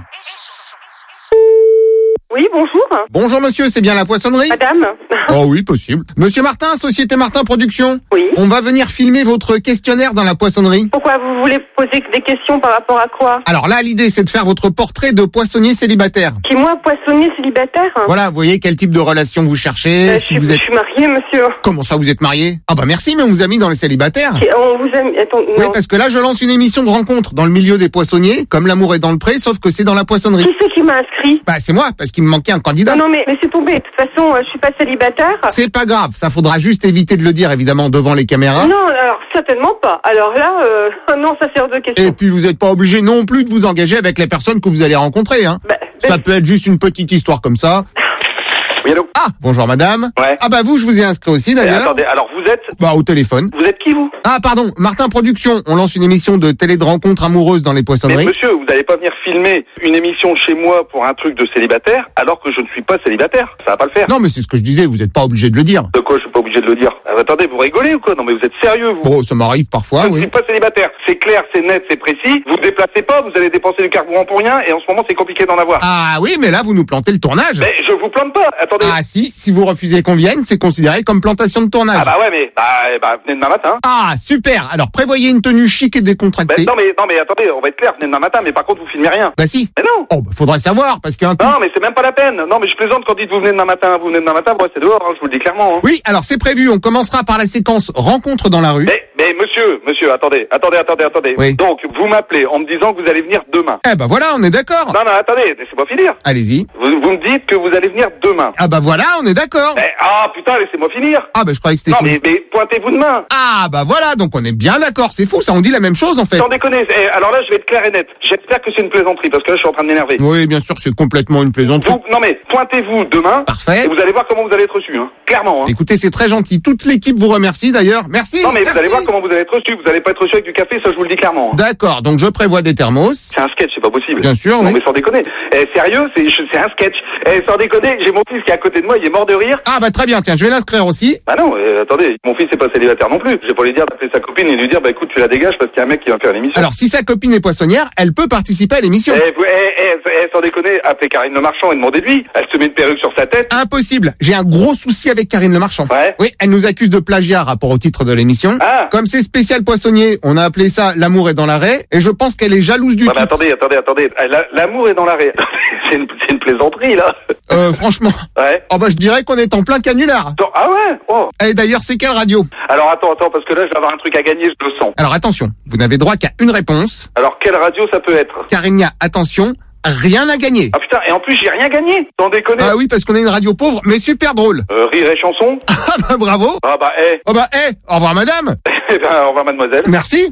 Oui, bonjour. Bonjour monsieur, c'est bien la poissonnerie? Madame. Oh oui, possible. Monsieur Martin, Société Martin Production. Oui. On va venir filmer votre questionnaire dans la poissonnerie. Pourquoi vous voulez poser des questions par rapport à quoi? Alors là, l'idée, c'est de faire votre portrait de poissonnier célibataire. Qui, moi, poissonnier célibataire? Voilà, vous voyez quel type de relation vous cherchez. Euh, si je, vous suis, êtes... je suis mariée, monsieur. Comment ça, vous êtes marié? Ah bah merci, mais on vous a mis dans les célibataires. Qui- On vous a mis... Attends, non. Oui, parce que là, je lance une émission de rencontre dans le milieu des poissonniers, comme l'amour est dans le pré, sauf que c'est dans la poissonnerie. Qui c'est qui m'a inscrit? Bah c'est moi, parce qu'il me manquait un candidat. Non, non, mais laissez tomber. De toute façon, euh, je suis pas célibataire. C'est pas grave, ça faudra juste éviter de le dire, évidemment, devant les caméras. Non, alors certainement pas. Alors là, euh, non, ça sert de question. Et puis vous n'êtes pas obligé non plus de vous engager avec les personnes que vous allez rencontrer. Hein. Bah, ça peut être juste une petite histoire comme ça. Oui, allô? Ah, bonjour madame. Ouais. Ah bah vous, je vous ai inscrit aussi Eh, d'ailleurs. attendez, alors vous êtes... Bah au téléphone. Vous êtes qui, vous? Ah pardon, Martin Production. On lance une émission de télé de rencontres amoureuses dans les Mais poissonneries. monsieur, vous n'allez pas venir filmer une émission chez moi pour un truc de célibataire alors que je ne suis pas célibataire. Ça va pas le faire. Non mais c'est ce que je disais, vous n'êtes pas obligé de le dire. De quoi je suis pas obligé de le dire? Ah, attendez, vous rigolez ou quoi? Non mais vous êtes sérieux, vous? Bon, ça m'arrive parfois, Je ne oui. suis pas célibataire. C'est clair, c'est net, c'est précis. Vous ne déplacez pas, vous allez dépenser du carburant pour rien et en ce moment c'est compliqué d'en avoir. Ah oui, mais là vous nous plantez le tournage. Mais je vous plante pas. Attendez. Ah si, si vous refusez qu'on vienne, c'est considéré comme plantation de tournage. Ah bah ouais, mais bah, eh bah venez demain matin. Ah, super. Alors prévoyez une tenue chic et Bah, décontractée. non mais non mais attendez, on va être clair, venez demain matin, mais par contre vous filmez rien. Bah si. Mais non. Oh, bah faudrait savoir parce qu'un coup... Non mais c'est même pas la peine. Non mais je plaisante quand dites vous venez demain matin, vous venez demain matin, moi c'est dehors, hein, je vous le dis clairement. Hein. Oui, alors c'est prévu, on commencera par la séquence rencontre dans la rue. Mais, mais monsieur, monsieur, attendez, attendez, attendez, attendez. Oui. Donc vous m'appelez en me disant que vous allez venir demain. Eh bah voilà, on est d'accord. Non non attendez, laissez-moi finir. Allez-y. Vous, vous me dites que vous allez venir demain. Ah bah voilà, on est d'accord. Mais, ah putain, laissez-moi finir. Ah bah je croyais que c'était Non fini. mais, mais pointez-vous de main. Ah bah voilà, donc on est bien d'accord, c'est fou, ça on dit la même chose en fait. Sans déconner. Eh, alors là je vais être clair et net. J'espère que c'est une plaisanterie parce que là je suis en train de m'énerver. Oui, bien sûr, c'est complètement une plaisanterie. Vous, non mais pointez-vous demain. Parfait. Et vous allez voir comment vous allez être reçu. Hein. Clairement. Hein. Écoutez, c'est très gentil. Toute l'équipe vous remercie d'ailleurs. Merci. Non mais merci. vous allez voir comment vous allez être reçu. Vous allez pas être reçu avec du café, ça je vous le dis clairement. Hein. D'accord, donc je prévois des thermos. C'est un sketch, c'est pas possible. Bien sûr, Non oui. mais sans déconner. Eh, sérieux, c'est c'est un sketch. Eh, sans déconner, j'ai mon fils qui est à côté de moi, il est mort de rire. Ah bah très bien, tiens, je vais l'inscrire aussi. Bah non, euh, attendez, mon fils est pas célibataire non plus. Je vais pas lui dire d'appeler sa copine et lui dire bah écoute tu la dégages parce qu'il y a un mec qui va faire l'émission. Alors si sa copine est poissonnière, elle peut participer à l'émission. Eh, vous- eh, eh, eh, sans déconner, appelez Karine Le Marchand et demandez-lui. Elle se met une perruque sur sa tête. Impossible. J'ai un gros souci avec Karine Le Marchand. Ouais. Oui, elle nous accuse de plagiat rapport au titre de l'émission. Ah. Comme c'est spécial poissonnier, on a appelé ça L'amour est dans l'arrêt. Et je pense qu'elle est jalouse du Ouais, mais titre. attendez, attendez, attendez. Eh, la- L'amour est dans l'arrêt. c'est une, c'est une plaisanterie là. Euh, franchement. Ouais. Oh bah je dirais qu'on est en plein canular. Attends, ah ouais. Oh. Et d'ailleurs, c'est quelle radio? Alors attends, attends, parce que là je vais avoir un truc à gagner, je le sens. Alors attention, vous n'avez droit qu'à une réponse. Alors quelle radio ça peut être? Car il n'y a, attention, rien à gagner. Ah putain, et en plus j'ai rien gagné. Sans déconner. Ah oui, parce qu'on est une radio pauvre, mais super drôle. Euh, rire et chanson. Ah bah bravo. Ah bah eh. Oh bah eh, au revoir madame. Eh ben au revoir mademoiselle. Merci.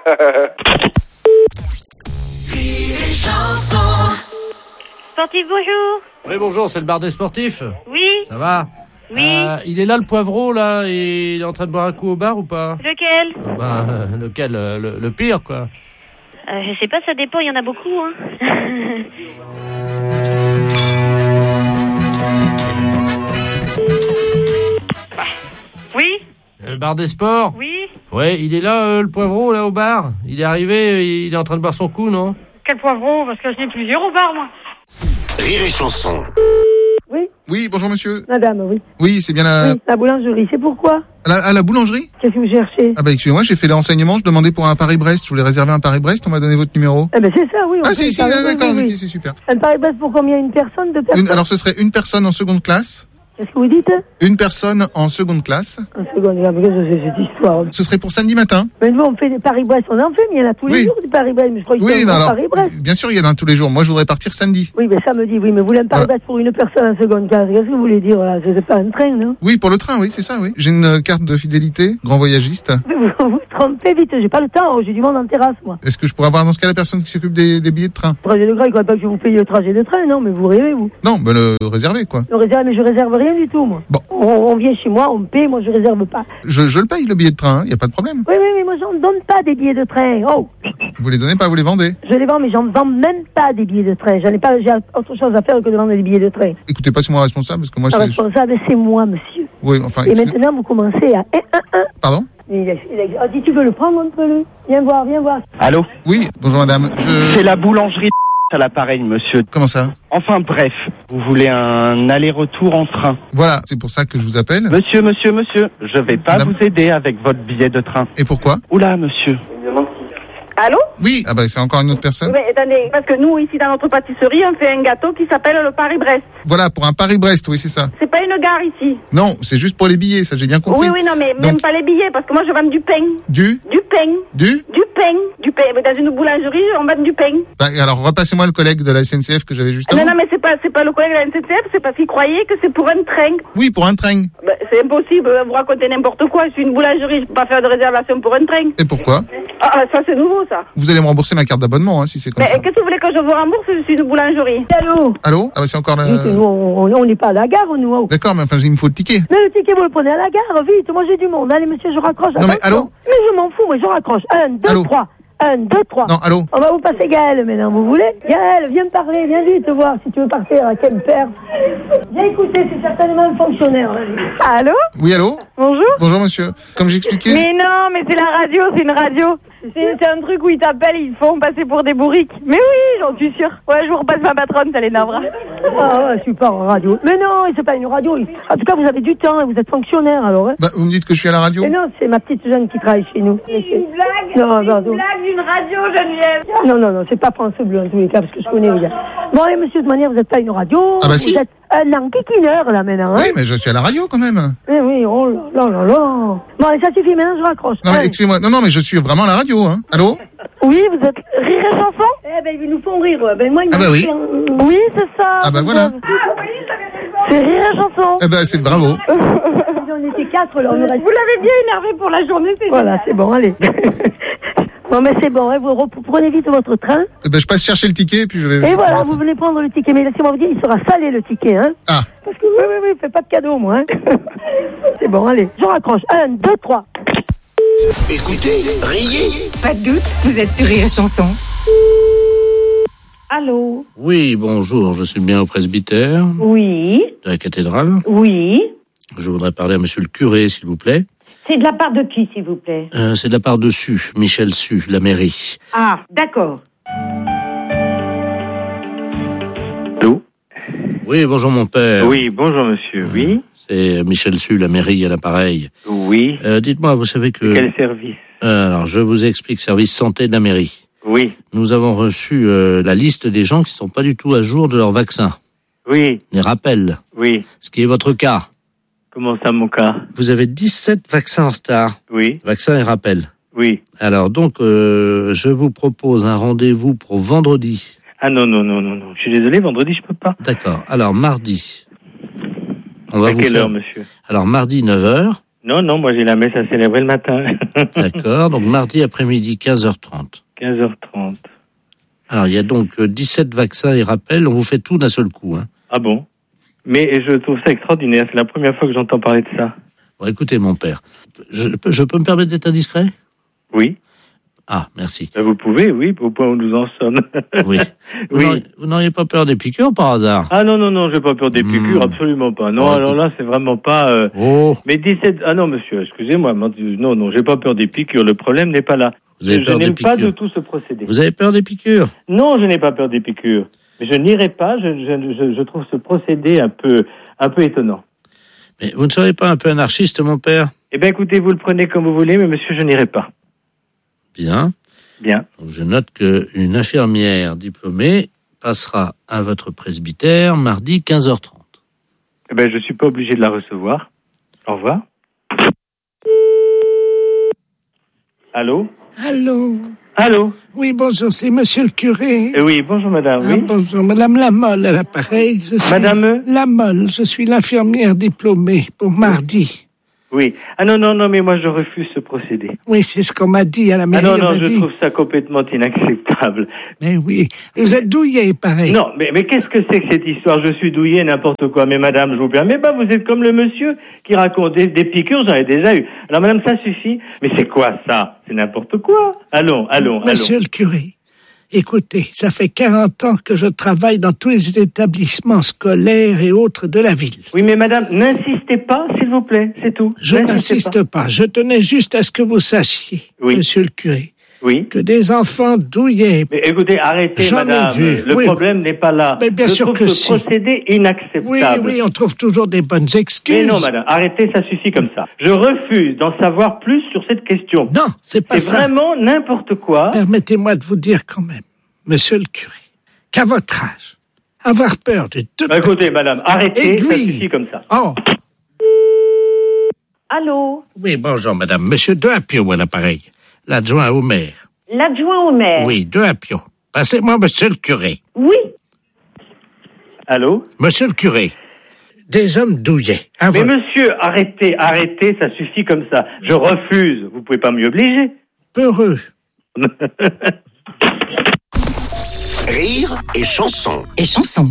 Sportif, bonjour. Oui, bonjour, c'est le bar des sportifs. Oui. Ça va? Oui. Euh, il est là, le poivreau, là, et il est en train de boire un coup au bar ou pas? Lequel? Ah ben, euh, lequel? euh, le, le pire, quoi. euh, Je sais pas, ça dépend, il y en a beaucoup, hein. Oui. Le bar des sports? Oui. Ouais, il est là, euh, le poivreau, là, au bar. Il est arrivé, euh, il est en train de boire son coup, non? Quel poivron? Parce que je n'ai plusieurs au bar, moi. Rire et chanson. Oui. Oui, bonjour monsieur. Madame, oui. Oui, c'est bien la... Oui, la boulangerie, c'est pourquoi? La, à la boulangerie? Qu'est-ce que vous cherchez? Ah bah excusez-moi, j'ai fait les renseignements, je demandais pour un Paris-Brest, je voulais réserver un Paris-Brest, on m'a donné votre numéro. Eh ben c'est ça, oui. Ah si, si, Paris, d'accord, oui, oui. ok, c'est super. Un Paris-Brest pour combien? Une personne, deux personnes? Une, alors ce serait une personne en seconde classe. Qu'est-ce que vous dites? Une personne en seconde classe. Un second, regarde, qu'est-ce que c'est cette histoire? Ce serait pour samedi matin. Mais nous, on fait des Paris-Brest, on en fait, mais il y en a tous les Oui. jours des Paris-Brest. Mais je crois qu'il Oui, y non, a un alors, Paris-Brest. bien sûr, il y en a un tous les jours. Moi, je voudrais partir samedi. Oui, mais samedi, oui, mais vous voulez un Paris-Brest pour une personne en seconde classe. Qu'est-ce que vous voulez dire là? C'est pas un train, non? Oui, pour le train, oui, c'est ça, oui. J'ai une euh, carte de fidélité, grand voyagiste. Vous vous vous trompez vite, j'ai pas le temps, j'ai du monde en terrasse, moi. Est-ce que je pourrais avoir dans ce cas la personne qui s'occupe des, des billets de train? Trajet de gras, il ne pas que je vous paye le trajet de train, non, mais vous rêvez, vous. Non, ben le réserver, quoi. Je réserve, mais je réserve rien du tout, moi. Bon. On, on vient chez moi, on me paye, moi je réserve pas. Je, je le paye, le billet de train, il n'y a pas de problème. Oui, oui, mais moi j'en donne pas des billets de train. Oh, Vous les donnez pas, vous les vendez. je les vends, mais j'en vends même pas des billets de train. J'en ai pas, j'ai autre chose à faire que de vendre des billets de train. Écoutez, passez-moi responsable, parce que moi, Le je... responsable, c'est moi, monsieur. Oui, enfin... Et excusez- maintenant, vous commencez à un, un, un. Pardon? Il a, il a, oh, dis, tu veux le prendre, un peu, lui? Viens voir, viens voir. Allô? Oui, bonjour madame. Je... C'est la boulangerie à l'appareil, monsieur. Comment ça? Enfin bref, vous voulez un aller-retour en train. Voilà, c'est pour ça que je vous appelle. Monsieur, monsieur, monsieur, je vais pas Madame. vous aider avec votre billet de train. Et pourquoi? Oula, monsieur. Allô? Oui. Ah bah c'est encore une autre personne. Mais attendez, parce que nous, ici, dans notre pâtisserie, on fait un gâteau qui s'appelle le Paris-Brest. Voilà, pour un Paris-Brest, oui, c'est ça. C'est pas une gare ici. Non, c'est juste pour les billets, ça j'ai bien compris. Oui, oui, non, mais même Donc, pas les billets, parce que moi, je vends du pain. Du Du pain. Du Du pain. Du pain. Mais dans une boulangerie, on vend du pain. Bah, alors repassez-moi le collègue de la S N C F que j'avais juste Non, avant. non, mais c'est pas, c'est pas le collègue de la N C C F, c'est parce qu'il croyait que c'est pour un train. Oui, pour un train. Ben, c'est impossible, vous racontez n'importe quoi. Je suis une boulangerie, je peux pas faire de réservation pour un train. Et pourquoi? Ah, ça, c'est nouveau, ça. Vous allez me rembourser ma carte d'abonnement, hein, si c'est comme Mais ça. qu'est-ce que vous voulez que je vous rembourse? Je suis une boulangerie. Allô? Allô? Ah bah c'est encore la... Dites, nous, on on n'est pas à la gare, nous. oh. D'accord, mais enfin, il me faut le ticket. Mais le ticket, vous le prenez à la gare, vite. Moi, j'ai du monde. Allez, monsieur, je raccroche. Non, mais attention. allô? Mais je m'en fous, moi, je raccroche. Un, deux, Allô? trois. Un, deux, trois. Non, allô? On va vous passer Gaël maintenant, vous voulez? Gaël, viens me parler, viens vite voir si tu veux partir à Quimper. Viens écouter, c'est certainement le fonctionnaire. là. Allô? Oui, allô? Bonjour? Bonjour monsieur. Comme j'expliquais... Mais non, mais c'est la radio, c'est une radio. C'est c'est un truc où ils t'appellent, ils font passer pour des bourriques. Mais oui, j'en suis sûre. Ouais, je vous repasse ma patronne, ça l'énervera. Ah ouais, je suis pas en radio. Mais non, c'est pas une radio. En tout cas, vous avez du temps et vous êtes fonctionnaire, alors. Hein. Bah, vous me dites que je suis à la radio? Mais non, c'est ma petite jeune qui travaille chez nous. C'est une blague, Non, c'est pardon. une blague d'une radio, Geneviève. Non, non, non, c'est pas France Bleu en tous les cas, parce que je connais bien. Bon, allez, monsieur, de toute manière, vous n'êtes pas une radio. Ah bah vous si. êtes un enquiquineur, là, maintenant. Hein. Oui, mais je suis à la radio quand même. Eh oui, oh là là là là. Bon, allez, ça suffit, maintenant, je raccroche. Non, mais Allez. excusez-moi. Non, non, mais je suis vraiment à la radio, hein. Allô? Oui, vous êtes Rire et Chanson? Eh ben, ils nous font rire. Ben, moi, ils Ah bah m'ont oui. fait un- Oui, c'est ça. Ah bah Vous voilà. avez- C'est Rire et Chanson. Eh ben, c'est bravo. On était quatre, là, on aurait... Vous l'avez bien énervé pour la journée, c'est Voilà, c'est bon, allez. Bon, mais c'est bon, hein, vous rep- prenez vite votre train. Eh ben, je passe chercher le ticket, puis je vais... Et voilà, vous venez prendre le ticket. Mais laissez-moi vous dire, il sera salé, le ticket, hein. Ah. Parce que, oui, oui, oui, fais pas de cadeau, moi, hein. C'est bon, allez, je raccroche. Un, deux, trois. Écoutez, riez. Pas de doute, vous êtes sur Rire et Chanson. Allô? Oui, bonjour, je suis bien au presbytère Oui, de la cathédrale. oui. Je voudrais parler à monsieur le curé, s'il vous plaît. C'est de la part de qui, s'il vous plaît? Euh, c'est de la part de Su, Michel Su, la mairie. Ah, d'accord. Allô? Oui, bonjour mon père. Oui, bonjour monsieur, oui. C'est Michel Su, la mairie à l'appareil. Oui. Euh, dites-moi, vous savez que... Quel service? Euh, alors, je vous explique, service santé de la mairie. Oui. Nous avons reçu euh, la liste des gens qui sont pas du tout à jour de leur vaccin. Oui. Les rappels. Oui. Ce qui est votre cas. Comment ça, mon cas? Vous avez dix-sept vaccins en retard. Oui. Vaccins et rappels. Oui. Alors, donc, euh, je vous propose un rendez-vous pour vendredi. Ah non, non, non, non, non. Je suis désolé, vendredi, je peux pas. D'accord. Alors, mardi. On va À vous quelle faire... heure, monsieur? Alors, mardi, neuf heures. Non, non, moi j'ai la messe à célébrer le matin. D'accord. Donc, mardi après-midi, quinze heures trente. quinze heures trente. Alors, il y a donc euh, dix-sept vaccins et rappels. On vous fait tout d'un seul coup. Hein. Ah bon? Mais je trouve ça extraordinaire. C'est la première fois que j'entends parler de ça. Bon, écoutez, mon père. Je, je peux me permettre d'être indiscret? Oui. Ah, merci. Ben, vous pouvez, oui, au point où nous en sommes. Oui. Vous Oui. n'auriez- vous n'auriez pas peur des piqûres par hasard? Ah non, non, non, j'ai pas peur des piqûres, Hmm. absolument pas. Non, Bon, alors écoute. là, c'est vraiment pas... euh, Oh. Mais dix-sept... Ah non, monsieur, excusez-moi. Non, non, j'ai pas peur des piqûres. Le problème n'est pas là. Vous avez je peur des n'aime pas piqûres de tout ce procédé. Vous avez peur des piqûres? Non, je n'ai pas peur des piqûres. je n'irai pas. Je, je, je, je trouve ce procédé un peu, un peu étonnant. Mais vous ne serez pas un peu anarchiste, mon père? Eh bien, écoutez, vous le prenez comme vous voulez, mais monsieur, je n'irai pas. Bien. Bien. Donc, je note qu'une infirmière diplômée passera à votre presbytère mardi quinze heures trente. Eh bien, je ne suis pas obligé de la recevoir. Au revoir. Allô? Allô? Allô? Oui, bonjour, c'est monsieur le curé. Euh, oui, bonjour madame, Ah, oui. bonjour, madame Lamolle à l'appareil. Je suis Madame? Lamolle, je suis l'infirmière diplômée pour mardi. Oui. Ah non, non, non, mais moi je refuse ce procédé. Oui, c'est ce qu'on m'a dit à la Ah mairie. non, elle non, m'a je dit. trouve ça complètement inacceptable. Mais oui, vous êtes douillé, pareil. Non, mais, mais qu'est-ce que c'est que cette histoire? Je suis douillé, n'importe quoi. Mais madame, je vous permets pas, vous êtes comme le monsieur qui raconte des, des piqûres, j'en ai déjà eu. Alors madame, ça suffit. Mais c'est quoi ça? C'est n'importe quoi. Allons, allons, Monsieur allons. le curé, écoutez, ça fait quarante ans que je travaille dans tous les établissements scolaires et autres de la ville. Oui, mais madame, n'insistez pas, s'il vous plaît, c'est tout. Je N'insistez n'insiste pas. Je tenais juste à ce que vous sachiez, Oui. monsieur le curé, Oui. que des enfants douillés. Mais écoutez, arrêtez, J'en ai madame. vu. Le Oui. problème n'est pas là. Mais bien je sûr trouve que ce si. procédé inacceptable. Oui, oui, on trouve toujours des bonnes excuses. Mais non, madame, arrêtez, ça suffit comme ça. Je refuse d'en savoir plus sur cette question. Non, c'est pas C'est ça. vraiment n'importe quoi. Permettez-moi de vous dire quand même, monsieur le curé, qu'à votre âge, avoir peur de deux Bah, écoutez, madame, arrêtez, ça aiguilles. suffit comme ça. Oh, Allô? oui, bonjour madame. Monsieur De Apio à l'appareil, l'adjoint au maire. L'adjoint au maire? Oui, De Apio. Passez-moi monsieur le curé. Oui. Allô? Monsieur le curé, des hommes douillets. à Mais votre- monsieur, arrêtez, arrêtez, ça suffit comme ça. Je refuse. Vous pouvez pas m'y obliger. Peureux. Rire et chanson. Et chanson.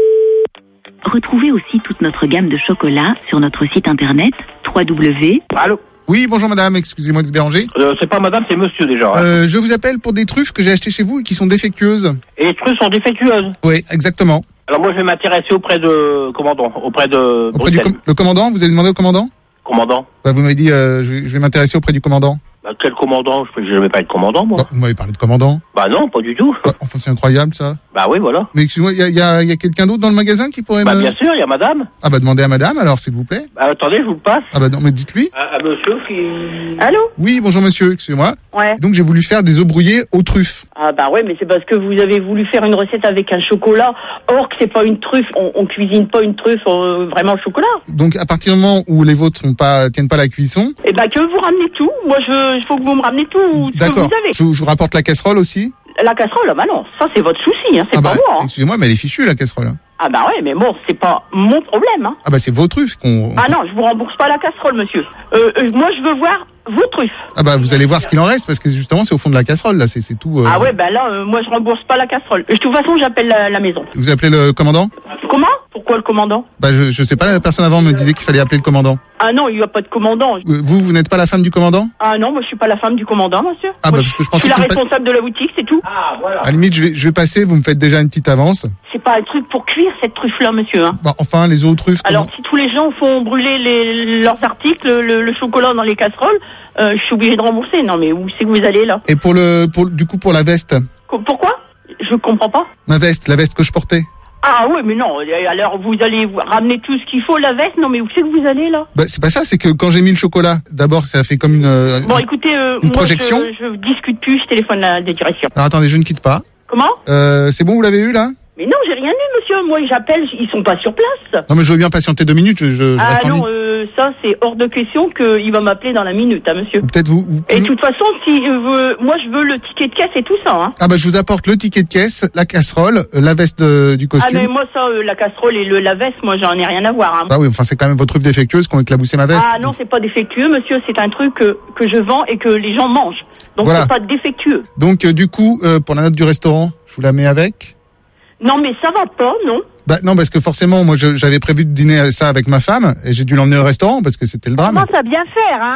Retrouvez aussi toute notre gamme de chocolats sur notre site internet w w w. Allô? Oui, bonjour madame, excusez-moi de vous déranger. Euh, c'est pas madame, c'est monsieur déjà. Hein. Euh, je vous appelle pour des truffes que j'ai achetées chez vous et qui sont défectueuses. Et les trucs sont défectueuses. Oui, exactement. Alors moi je vais m'intéresser auprès de commandant, auprès de Auprès du Bruxelles. com- le commandant, vous avez demandé au commandant? Commandant. Bah, vous m'avez dit, euh, je vais, je vais m'intéresser auprès du commandant. Bah, quel commandant? Je ne vais pas être commandant moi. Bah, vous m'avez parlé de commandant. Bah non, pas du tout. Bah, enfin, c'est incroyable ça. Bah oui, voilà. Mais excusez-moi, il y a, y a- y a quelqu'un d'autre dans le magasin qui pourrait Bah me... bien sûr, il y a madame. Ah bah demandez à madame alors, s'il vous plaît. Bah, attendez, je vous le passe. Ah bah non, mais dites-lui. À, à monsieur qui... Allô? Oui, bonjour monsieur, excusez-moi. Ouais. Donc j'ai voulu faire des œufs brouillés aux truffes. Ah bah ouais, mais c'est parce que vous avez voulu faire une recette avec un chocolat. Or que c'est pas une truffe, on, on cuisine pas une truffe euh, vraiment au chocolat. Donc à partir du moment où les vôtres sont pas, tiennent pas la cuisson, Et bah que vous ramenez tout. Moi je, il faut que vous me ramenez tout. Ce que d'accord, vous avez. je, vous- je vous rapporte la casserole aussi. La casserole, bah non, ça c'est votre souci, hein, c'est Ah pas bah, moi. Hein. excusez-moi, mais elle est fichue la casserole. Ah bah ouais, mais bon, c'est pas mon problème. Hein. Ah bah c'est vos truffes qu'on... Ah non, je vous rembourse pas la casserole, monsieur. Euh, euh, moi je veux voir vos truffes. Ah bah vous allez voir ce qu'il en reste parce que justement c'est au fond de la casserole là, c'est c'est tout. euh, Ah ouais, bah là, euh, moi je rembourse pas la casserole. De toute façon, j'appelle la, la maison. Vous appelez le commandant? Comment? Pourquoi le commandant? Bah je, je sais pas, la personne avant me disait qu'il fallait appeler le commandant. Ah non, il y a pas de commandant. Euh, Vous, vous n'êtes pas la femme du commandant? Ah non, moi je suis pas la femme du commandant, monsieur. Ah Moi, bah parce que je Je pensais suis la que vous pa- responsable de la boutique, c'est tout. Ah voilà. À la limite je vais, je vais passer, vous me faites déjà une petite avance. C'est pas un truc pour cuire cette truffe-là, monsieur. Hein. Bah enfin les œufs aux truffes. Alors comment- si tous les gens font brûler les, leurs articles, le, le chocolat dans les casseroles, euh, je suis obligée de rembourser. Non mais où c'est que vous allez là? Et pour le, pour du coup pour la veste, Co- Pourquoi? Je comprends pas. ma veste, la veste que je portais. Ah oui, mais non. Alors vous allez vous ramener tout ce qu'il faut, la veste. Non mais où c'est que vous allez là? Bah c'est pas ça, c'est que quand j'ai mis le chocolat, d'abord ça a fait comme une. euh, Bon écoutez, euh, une moi projection je, je discute plus, je téléphone à des directions. Alors attendez, je ne quitte pas. Comment? Euh, c'est bon, vous l'avez eu là? Mais non, j'ai rien eu, monsieur. Moi j'appelle, ils sont pas sur place. Non mais je veux bien patienter deux minutes, je, je, je Ah reste en non, ligne. euh, ça c'est hors de question qu'il va m'appeler dans la minute, hein, monsieur. Peut-être vous. vous- Et de toute façon, si euh, vous- moi je veux le ticket de caisse et tout ça. Hein. Ah bah je vous apporte le ticket de caisse, la casserole, euh, la veste euh, du Ah costume. mais moi ça, euh, la casserole et le, la veste, moi j'en ai rien à voir. Hein. Bah oui, enfin c'est quand même votre truffe défectueuse qui ont éclaboussé ma veste. Ah non, c'est pas défectueux, monsieur. C'est un truc que, que je vends et que les gens mangent. Donc Voilà. c'est pas défectueux. Donc euh, du coup, euh, pour la note du restaurant, je vous la mets avec. Non mais ça va pas, non. Bah non, parce que forcément, moi je- j'avais prévu de dîner ça avec ma femme et j'ai dû l'emmener au restaurant parce que c'était le drame. Commence à bien faire, hein.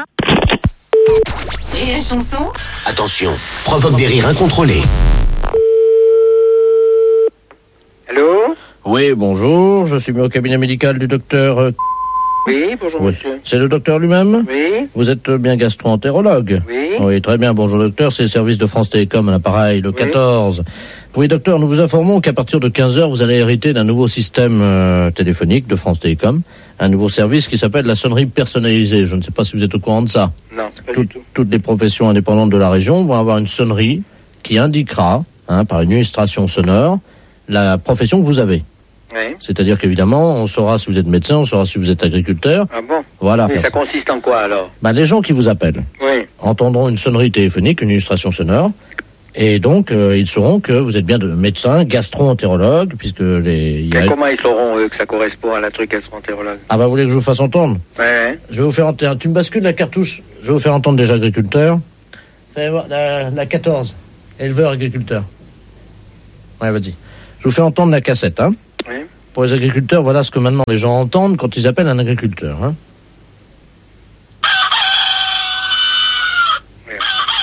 Et la chanson. Attention, provoque des rires incontrôlés. Allô? Oui, bonjour, je suis mis au cabinet médical du docteur... euh, Oui, bonjour Oui. monsieur. C'est le docteur lui-même? Oui. Vous êtes bien gastro-entérologue? Oui. Oui, très bien, bonjour docteur, c'est le service de France Télécom à l'appareil, le quatorze. Oui, docteur, nous vous informons qu'à partir de quinze heures, vous allez hériter d'un nouveau système euh, téléphonique de France Télécom, un nouveau service qui s'appelle la sonnerie personnalisée. Je ne sais pas si vous êtes au courant de ça. Non, pas Tout, du tout. Toutes les professions indépendantes de la région vont avoir une sonnerie qui indiquera, hein, par une illustration sonore, la profession que vous avez. Oui. C'est-à-dire qu'évidemment, on saura si vous êtes médecin, on saura si vous êtes agriculteur. Ah bon? Voilà. Mais ça ça. consiste en quoi alors? Ben, les gens qui vous appellent Oui. entendront une sonnerie téléphonique, une illustration sonore, et donc euh, ils sauront que vous êtes bien de médecin, gastro-entérologue, puisque les... il y a- Mais comment ils sauront eux que ça correspond à la truc gastro-entérologue? Ah bah vous voulez que je vous fasse entendre? Ouais, ouais. Je vais vous faire entendre. Tu me bascules la cartouche. Je vais vous faire entendre déjà agriculteur. Vous allez voir, la, la quatorze. Éleveur agriculteur. Ouais, vas-y. Je vous fais entendre la cassette, hein. Oui. Pour les agriculteurs, voilà ce que maintenant les gens entendent quand ils appellent un agriculteur, hein. Oui.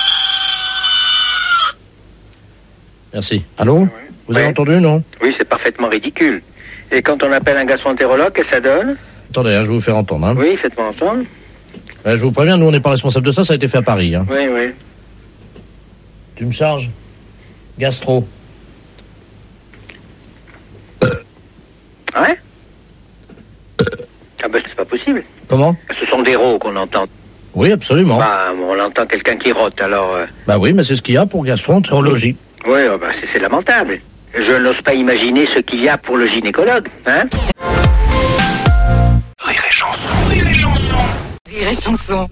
Merci. Allô? Vous avez Ouais. entendu, non? Oui, c'est parfaitement ridicule. Et quand on appelle un gastro-entérologue, qu'est-ce que ça donne? Attendez, hein, je vais vous faire entendre, hein. Oui, faites-moi entendre. Ouais, je vous préviens, nous on n'est pas responsable de ça, ça a été fait à Paris, hein. Oui, oui. Tu me charges? Gastro. Ouais? Ah ben c'est pas possible. Comment? Ce sont des rots qu'on entend. Oui, absolument. Bah, on entend quelqu'un qui rote, alors... euh, Bah oui, mais c'est ce qu'il y a pour gastro-entérologie. Oui, oh, bah, c'est, c'est lamentable. Je n'ose pas imaginer ce qu'il y a pour le gynécologue, hein? Rire et chanson, rire et chanson. Rire et chanson.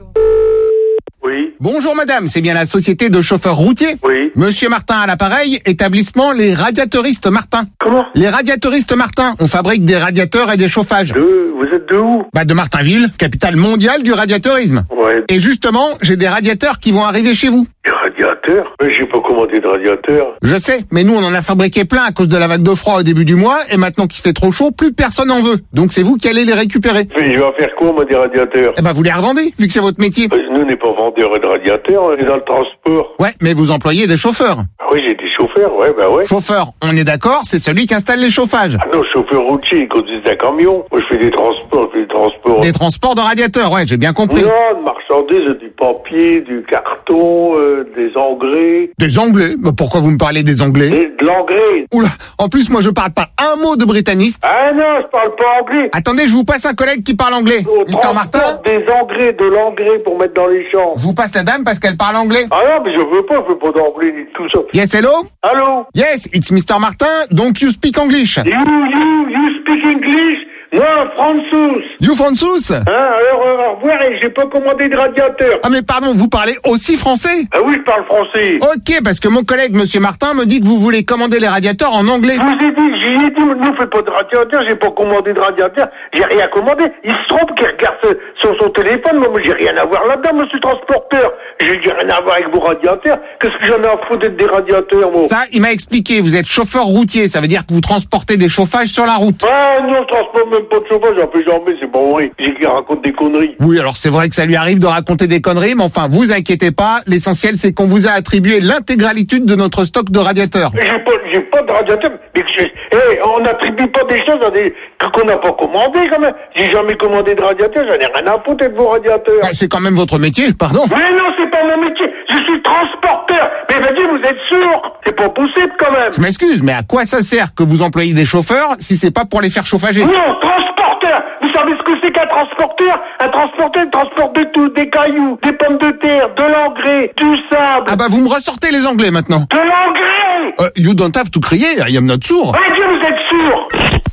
Oui. Bonjour madame, c'est bien la société de chauffeurs routiers? Oui. Monsieur Martin à l'appareil, établissement Les Radiateuristes Martin. Comment? Les Radiateuristes Martin, on fabrique des radiateurs et des chauffages. De, vous êtes de où? Bah de Martinville, capitale mondiale du radiateurisme. Ouais. Et justement, j'ai des radiateurs qui vont arriver chez vous. Des radiateurs? Mais j'ai pas commandé de radiateur. Je sais, mais nous on en a fabriqué plein à cause de la vague de froid au début du mois, et maintenant qu'il fait trop chaud, plus personne en veut. Donc c'est vous qui allez les récupérer. Mais je vais en faire quoi, moi, des radiateurs? Eh ben vous les revendez, vu que c'est votre métier. Euh, Nous, on n'est pas vendeurs de radiateurs, on est dans le transport. Ouais, mais vous employez des chauffeurs. Ah oui, j'ai des chauffeurs, ouais, bah ouais. Chauffeur, on est d'accord, c'est celui qui installe les chauffages. Ah non, chauffeur routier, ils conduisent un camion. Moi, je fais des transports, je fais des transports. Des transports de radiateurs, ouais, j'ai bien compris. Non, de marchandises, du papier, du carton, euh, des engrais. Des Anglais? Bah, pourquoi vous me parlez des Anglais? Et de l'engrais. Oula, en plus moi je parle pas un mot de britaniste. Ah non, je parle pas anglais. Attendez, je vous passe un collègue qui parle anglais. On mister Martin? transporte des engrais, de l'engrais pour mettre dans les champs. Je vous passe la dame parce qu'elle parle anglais. Ah non, mais je veux pas, je veux pas d'anglais ni de tout ça. Yes, hello? Allô? Yes, it's mister Martin, donc you speak English. You, you, you speak English? Moi, François. You Francis? Hein, alors, euh, au revoir, et j'ai pas commandé de radiateur. Ah mais pardon, vous parlez aussi français? Ah oui, je parle français. Ok, parce que mon collègue monsieur Martin me dit que vous voulez commander les radiateurs en anglais. Je vous ai dit, j'ai dit, mais non, fais pas de radiateur, j'ai pas commandé de radiateur, j'ai rien commandé. Il se trompe qu'il regarde ce- sur son téléphone, moi, moi j'ai rien à voir là-dedans, monsieur transporteur. J'ai j'ai rien à voir avec vos radiateurs. Qu'est-ce que j'en ai à foutre d'être des radiateurs, moi? Ça, il m'a expliqué, vous êtes chauffeur routier, ça veut dire que vous transportez des chauffages sur la route. Ah non, je transporte même pas de chauffage, j'en fais jamais, c'est pas vrai. J'ai qui raconte des conneries. Oui, alors c'est vrai que ça lui arrive de raconter des conneries, mais enfin, vous inquiétez pas, l'essentiel c'est qu'on vous a attribué l'intégralité de notre stock de radiateurs. Mais J'ai pas, j'ai pas de radiateur. Mais que j'ai- eh, on n'attribue pas des choses à des, qu'on n'a pas commandé, quand même. J'ai jamais commandé de radiateur, j'en ai rien à foutre de vos radiateurs. Bah, c'est quand même votre métier, pardon. Mais non, c'est pas mon métier. Je suis transporteur. Mais vas-y, vous êtes sourd. C'est pas possible, quand même. Je m'excuse, mais à quoi ça sert que vous employez des chauffeurs si c'est pas pour les faire chauffager? Non, transporteur. Vous savez ce que c'est qu'un transporteur? Un transporteur, il transporte de tout. Des cailloux, des pommes de terre, de l'engrais, du sable. Ah bah vous me ressortez les anglais maintenant. De l'engrais. Euh, you don't have to crier, I am not sourd. Ah Dieu, vous êtes sourd.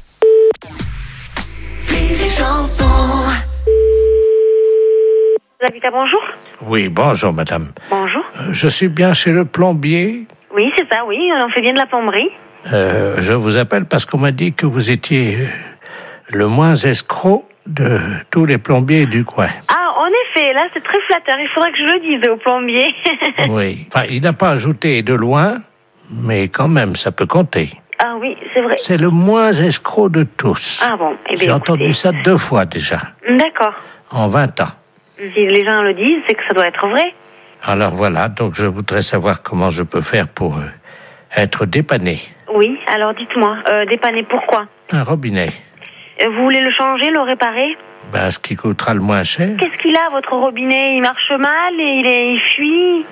L'habitat, bonjour. Oui, bonjour, madame. Bonjour. Euh, je suis bien chez le plombier. Oui, c'est ça, oui, on fait bien de la plomberie. Euh, je vous appelle parce qu'on m'a dit que vous étiez euh, le moins escroc de tous les plombiers du coin. Ah, en effet, là, c'est très flatteur. Il faudrait que je le dise au plombier. Oui. Enfin, il n'a pas ajouté de loin, mais quand même, ça peut compter. Ah oui, c'est vrai. C'est le moins escroc de tous. Ah bon, eh bien, J'ai entendu écoutez. ça deux fois déjà, D'accord. en vingt ans. Si les gens le disent, c'est que ça doit être vrai. Alors voilà, donc je voudrais savoir comment je peux faire pour euh, être dépanné. Oui, alors dites-moi, euh, dépanner pourquoi? Un robinet, Euh, Vous voulez le changer, le réparer? ben, ce qui coûtera le moins cher. Qu'est-ce qu'il a, votre robinet? Il marche mal et il, est, il fuit?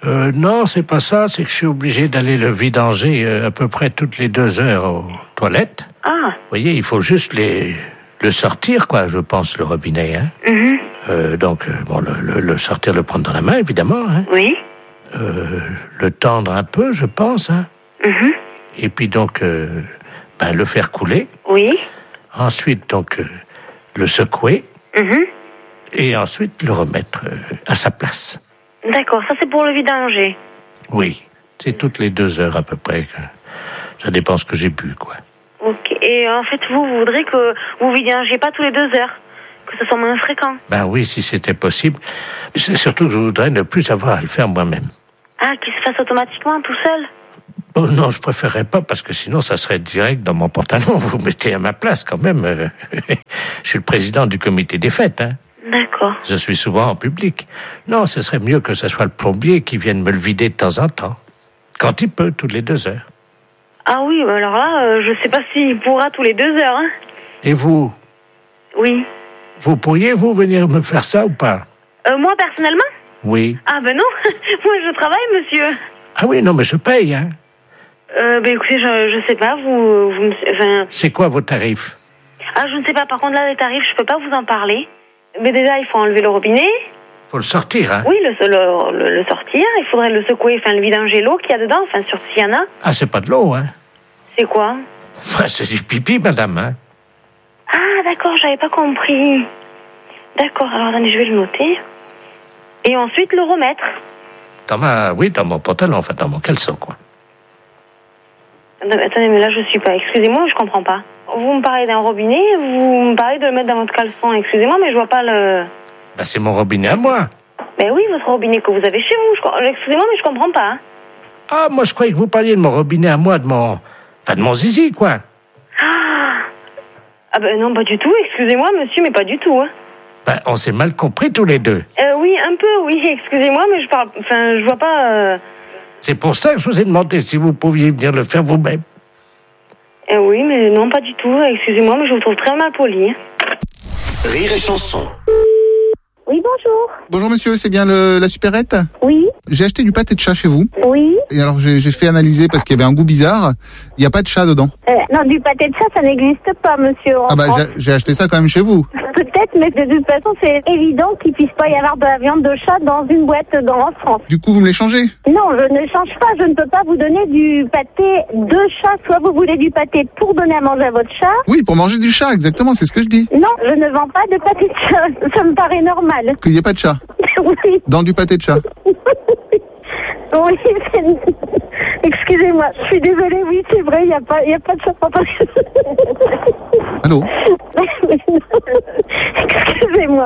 Euh, non, c'est pas ça, c'est que je suis obligé d'aller le vidanger euh, à peu près toutes les deux heures aux toilettes. Ah. Vous voyez, il faut juste les, le sortir, quoi, je pense, le robinet. Hein. Mhm. Euh, donc, euh, bon, le, le, le sortir, le prendre dans la main, évidemment. Hein. Oui. Euh, le tendre un peu, je pense. Hein. Mhm. Et puis donc, euh, ben, le faire couler. Oui. Ensuite, donc, euh, le secouer. Mhm. Et ensuite, le remettre euh, à sa place. D'accord, ça c'est pour le vidanger. Oui, c'est toutes les deux heures à peu près. Que ça dépend ce que j'ai bu, quoi. Ok. Et en fait, vous, vous voudrez que vous vidangez pas tous les deux heures, que ce soit moins fréquent. Ben oui, si c'était possible. Mais c'est surtout que je voudrais ne plus avoir à le faire moi-même. Ah, qu'il se fasse automatiquement tout seul. Oh non, je préférerais pas parce que sinon ça serait direct dans mon pantalon. Vous mettez à ma place quand même. Euh, je suis le président du comité des fêtes, hein. D'accord. Je suis souvent en public. Non, ce serait mieux que ce soit le plombier qui vienne me le vider de temps en temps. Quand il peut, toutes les deux heures. Ah oui, alors là, euh, je sais pas s'il pourra tous les deux heures. Hein. Et vous? Oui. Vous pourriez, vous, venir me faire ça ou pas? Euh, moi, personnellement? Oui. Ah ben non, moi je travaille, monsieur. Ah oui, non, mais je paye, hein. Euh, ben écoutez, je, je sais pas, vous... vous me- enfin... C'est quoi vos tarifs? Ah, je ne sais pas, par contre là, les tarifs, je peux pas vous en parler. Mais déjà, il faut enlever le robinet. Faut le sortir, hein. Oui, le, le, le, le sortir. Il faudrait le secouer, enfin le vidanger l'eau qu'il y a dedans, enfin surtout s'il y en a. Ah, c'est pas de l'eau, hein. C'est quoi? Enfin, c'est du pipi, madame, hein. Ah, d'accord, j'avais pas compris. D'accord, alors attendez, je vais le noter. Et ensuite le remettre. Dans ma... Oui, dans mon pantalon, enfin, dans mon caleçon, quoi. Attendez, attendez, mais là je suis pas. Excusez-moi, je comprends pas. Vous me parlez d'un robinet, vous me parlez de le mettre dans votre caleçon. Excusez-moi, mais je vois pas le... Ben, c'est mon robinet à moi. Ben oui, votre robinet que vous avez chez vous. Je... Excusez-moi, mais je comprends pas. Hein. Ah, moi, je croyais que vous parliez de mon robinet à moi, de mon... Enfin, de mon zizi, quoi. Ah, ah ben non, pas du tout. Excusez-moi, monsieur, mais pas du tout. Hein. Ben, on s'est mal compris tous les deux. Euh, oui, un peu, oui. Excusez-moi, mais je parle... Enfin, je vois pas... Euh... C'est pour ça que je vous ai demandé si vous pouviez venir le faire vous-même. Euh, oui, mais non, pas du tout. Excusez-moi, mais je vous trouve très mal poli. Hein. Rire et chanson. Oui, bonjour. Bonjour monsieur, c'est bien le, la supérette? Oui. J'ai acheté du pâté de chat chez vous. Oui. Et alors j'ai j'ai fait analyser parce qu'il y avait un goût bizarre. Il n'y a pas de chat dedans. Euh, non, du pâté de chat, ça n'existe pas, monsieur. en Ah bah France. j'ai- j'ai acheté ça quand même chez vous. Peut-être, mais de toute façon, c'est évident qu'il puisse pas y avoir de la viande de chat dans une boîte dans en France. Du coup vous me les changez? Non, je ne change pas. Je ne peux pas vous donner du pâté de chat. Soit vous voulez du pâté pour donner à manger à votre chat. Oui, pour manger du chat, exactement, c'est ce que je dis. Non, je ne vends pas de pâté de chat. Ça me paraît normal. Qu'il n'y ait pas de chat. Oui. Dans du pâté de chat. Oui, c'est... Excusez-moi, je suis désolée, oui, c'est vrai, il n'y a, pas- y a pas de chat. Allô? Excusez-moi.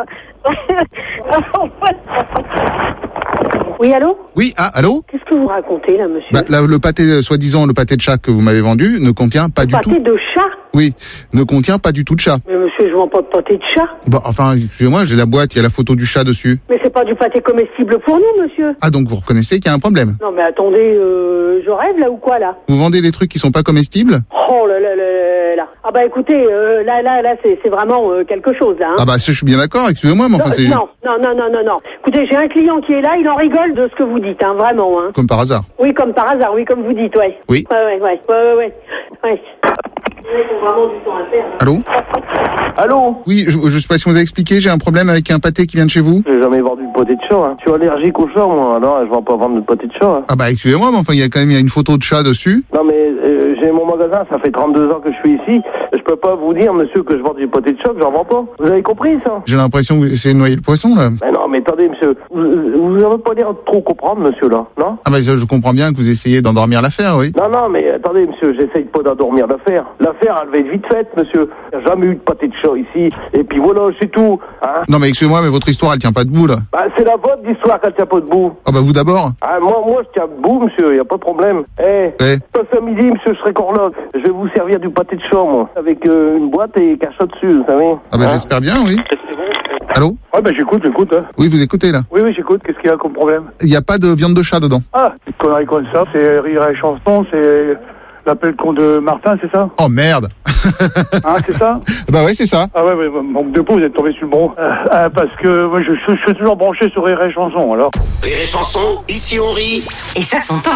Oui, allô? Oui, ah, allô? Qu'est-ce que vous racontez, là, monsieur? Bah, là, le pâté, euh, soi-disant, le pâté de chat que vous m'avez vendu ne contient pas du Pâté tout. de chat? Oui, ne contient pas du tout de chat. Mais monsieur, je vends pas de pâté de chat. Bon, enfin, excusez-moi, j'ai la boîte, il y a la photo du chat dessus. Mais c'est pas du pâté comestible pour nous, monsieur. Ah, donc vous reconnaissez qu'il y a un problème. Non, mais attendez, euh, je rêve, là, ou quoi, là? Vous vendez des trucs qui sont pas comestibles? Oh là là là là là. Ah bah écoutez, euh, là, là, là, c'est c'est vraiment euh, quelque chose, là. Hein. Ah bah, ça, je suis bien d'accord, excusez-moi, mais enfin, non, c'est non, non, non, non, non, non. Écoutez, j'ai un client qui est là, il en rigole de ce que vous dites, hein, vraiment, hein. comme par hasard. Oui, comme par hasard, oui, comme vous dites, ouais. Oui. Ouais, ouais, ouais, ouais, ouais, ouais. ouais. Ils ont vraiment du temps à faire. Hein. Allô? Allô? Oui, je, je sais pas si on vous a expliqué, j'ai un problème avec un pâté qui vient de chez vous. J'ai jamais vendu de pâté de chat, hein. Je suis allergique au chat, moi, alors je vais pas vendre de pâté de chat. Hein. Ah bah, excusez-moi, mais enfin, il y a quand même il y a une photo de chat dessus. Non mais euh, j'ai mon magasin, ça fait trente-deux ans que je suis ici. Je peux pas vous dire, monsieur, que je vends du pâté de chat, que j'en vends pas. Vous avez compris ça? J'ai l'impression que vous essayez de noyer le poisson, là. Mais non, mais attendez, monsieur, vous, vous avez pas l'air de trop comprendre, monsieur, là, non? Ah bah, je je comprends bien que vous essayez d'endormir l'affaire, oui. Non, non, mais attendez, monsieur, j'essaye pas d'endormir l'affaire. L'affaire, elle va être vite faite, monsieur. Il n'y a jamais eu de pâté de chat ici. Et puis voilà, c'est tout. Hein? Non mais excusez-moi, mais votre histoire, elle tient pas debout, là. Bah, c'est la vôtre d'histoire qu'elle tient pas debout. Ah bah, vous d'abord. Ah, moi, moi, je tiens debout, monsieur, y a pas de problème. Eh, Eh. ce midi, monsieur, je serai encore là. Je vais vous servir du pâté de chat, moi. Avec euh, une boîte et cachet dessus, vous savez. Ah bah, Hein? j'espère bien, oui. Allô? Ah, bah, j'écoute, j'écoute, hein. Oui, vous écoutez, là. Oui, oui, j'écoute. Qu'est-ce qu'il y a comme problème? Il n'y a pas de viande de chat dedans. Ah, une connerie comme ça, c'est rire et chanson, c'est L'appel con de Martin, c'est ça? Oh merde. Hein, c'est ça? Bah ouais, c'est ça. Ah ouais, ouais, manque de peau, vous êtes tombé sur le bon. Euh, euh, parce que moi, je, je, je suis toujours branché sur Rire et Chanson, alors. Rire et Chanson, ici on rit. Et ça s'entend.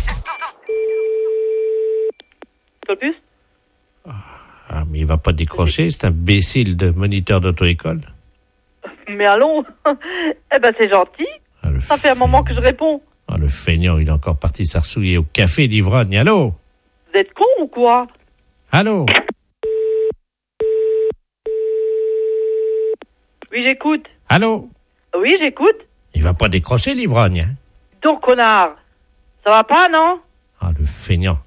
Plus Ah, mais il va pas décrocher, c'est un imbécile de moniteur d'auto-école. Mais allons. Eh ben, c'est gentil. Ah, le Ça fait un moment que je réponds. Ah, le feignant, il est encore parti s'arsouiller au café d'ivrogne. Allô? Vous êtes con ou quoi? Allô? Oui, j'écoute. Allô? Oui, j'écoute. Il va pas décrocher l'ivrogne, hein? Donc, connard. Ça va pas, non? Ah, le feignant.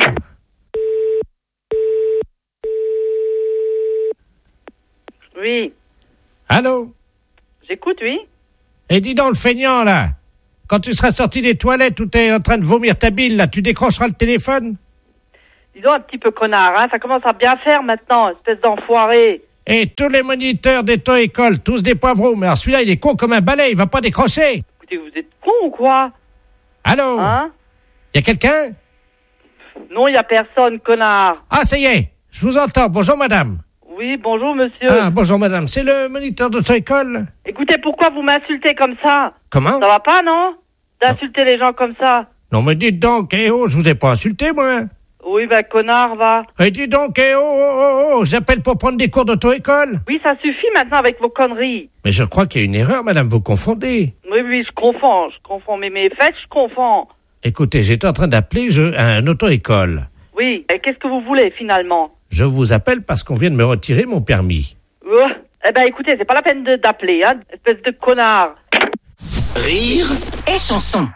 Oui. Allô? J'écoute, oui. Et dis donc, le feignant, là, quand tu seras sorti des toilettes où t'es en train de vomir ta bile, là, tu décrocheras le téléphone? Dis donc un petit peu connard, hein. Ça commence à bien faire maintenant, espèce d'enfoiré. Et tous les moniteurs d'auto-école, tous des poivreaux. Mais alors celui-là, il est con comme un balai, il va pas décrocher. Écoutez, vous êtes con ou quoi? Allô? Hein? Y a quelqu'un? Non, y a personne, connard. Ah, ça y est, je vous entends. Bonjour, madame. Oui, bonjour, monsieur. Ah, bonjour, madame. C'est le moniteur d'auto-école? Écoutez, pourquoi vous m'insultez comme ça? Comment? Ça va pas, non? D'insulter les gens comme ça. Non, mais dites donc, eh oh, je vous ai pas insulté, moi. Oui, ben, connard, va. Et dites donc, eh oh, oh, oh, oh, j'appelle pour prendre des cours d'auto-école. Oui, ça suffit maintenant avec vos conneries. Mais je crois qu'il y a une erreur, madame, vous confondez. Oui, oui, je confonds, je confonds. Mais mes fêtes, je confonds. Écoutez, j'étais en train d'appeler je, un auto-école. Oui, et qu'est-ce que vous voulez, finalement? Je vous appelle parce qu'on vient de me retirer mon permis. Euh, eh ben, écoutez, c'est pas la peine de, d'appeler, hein, espèce de connard. Rire et Chanson.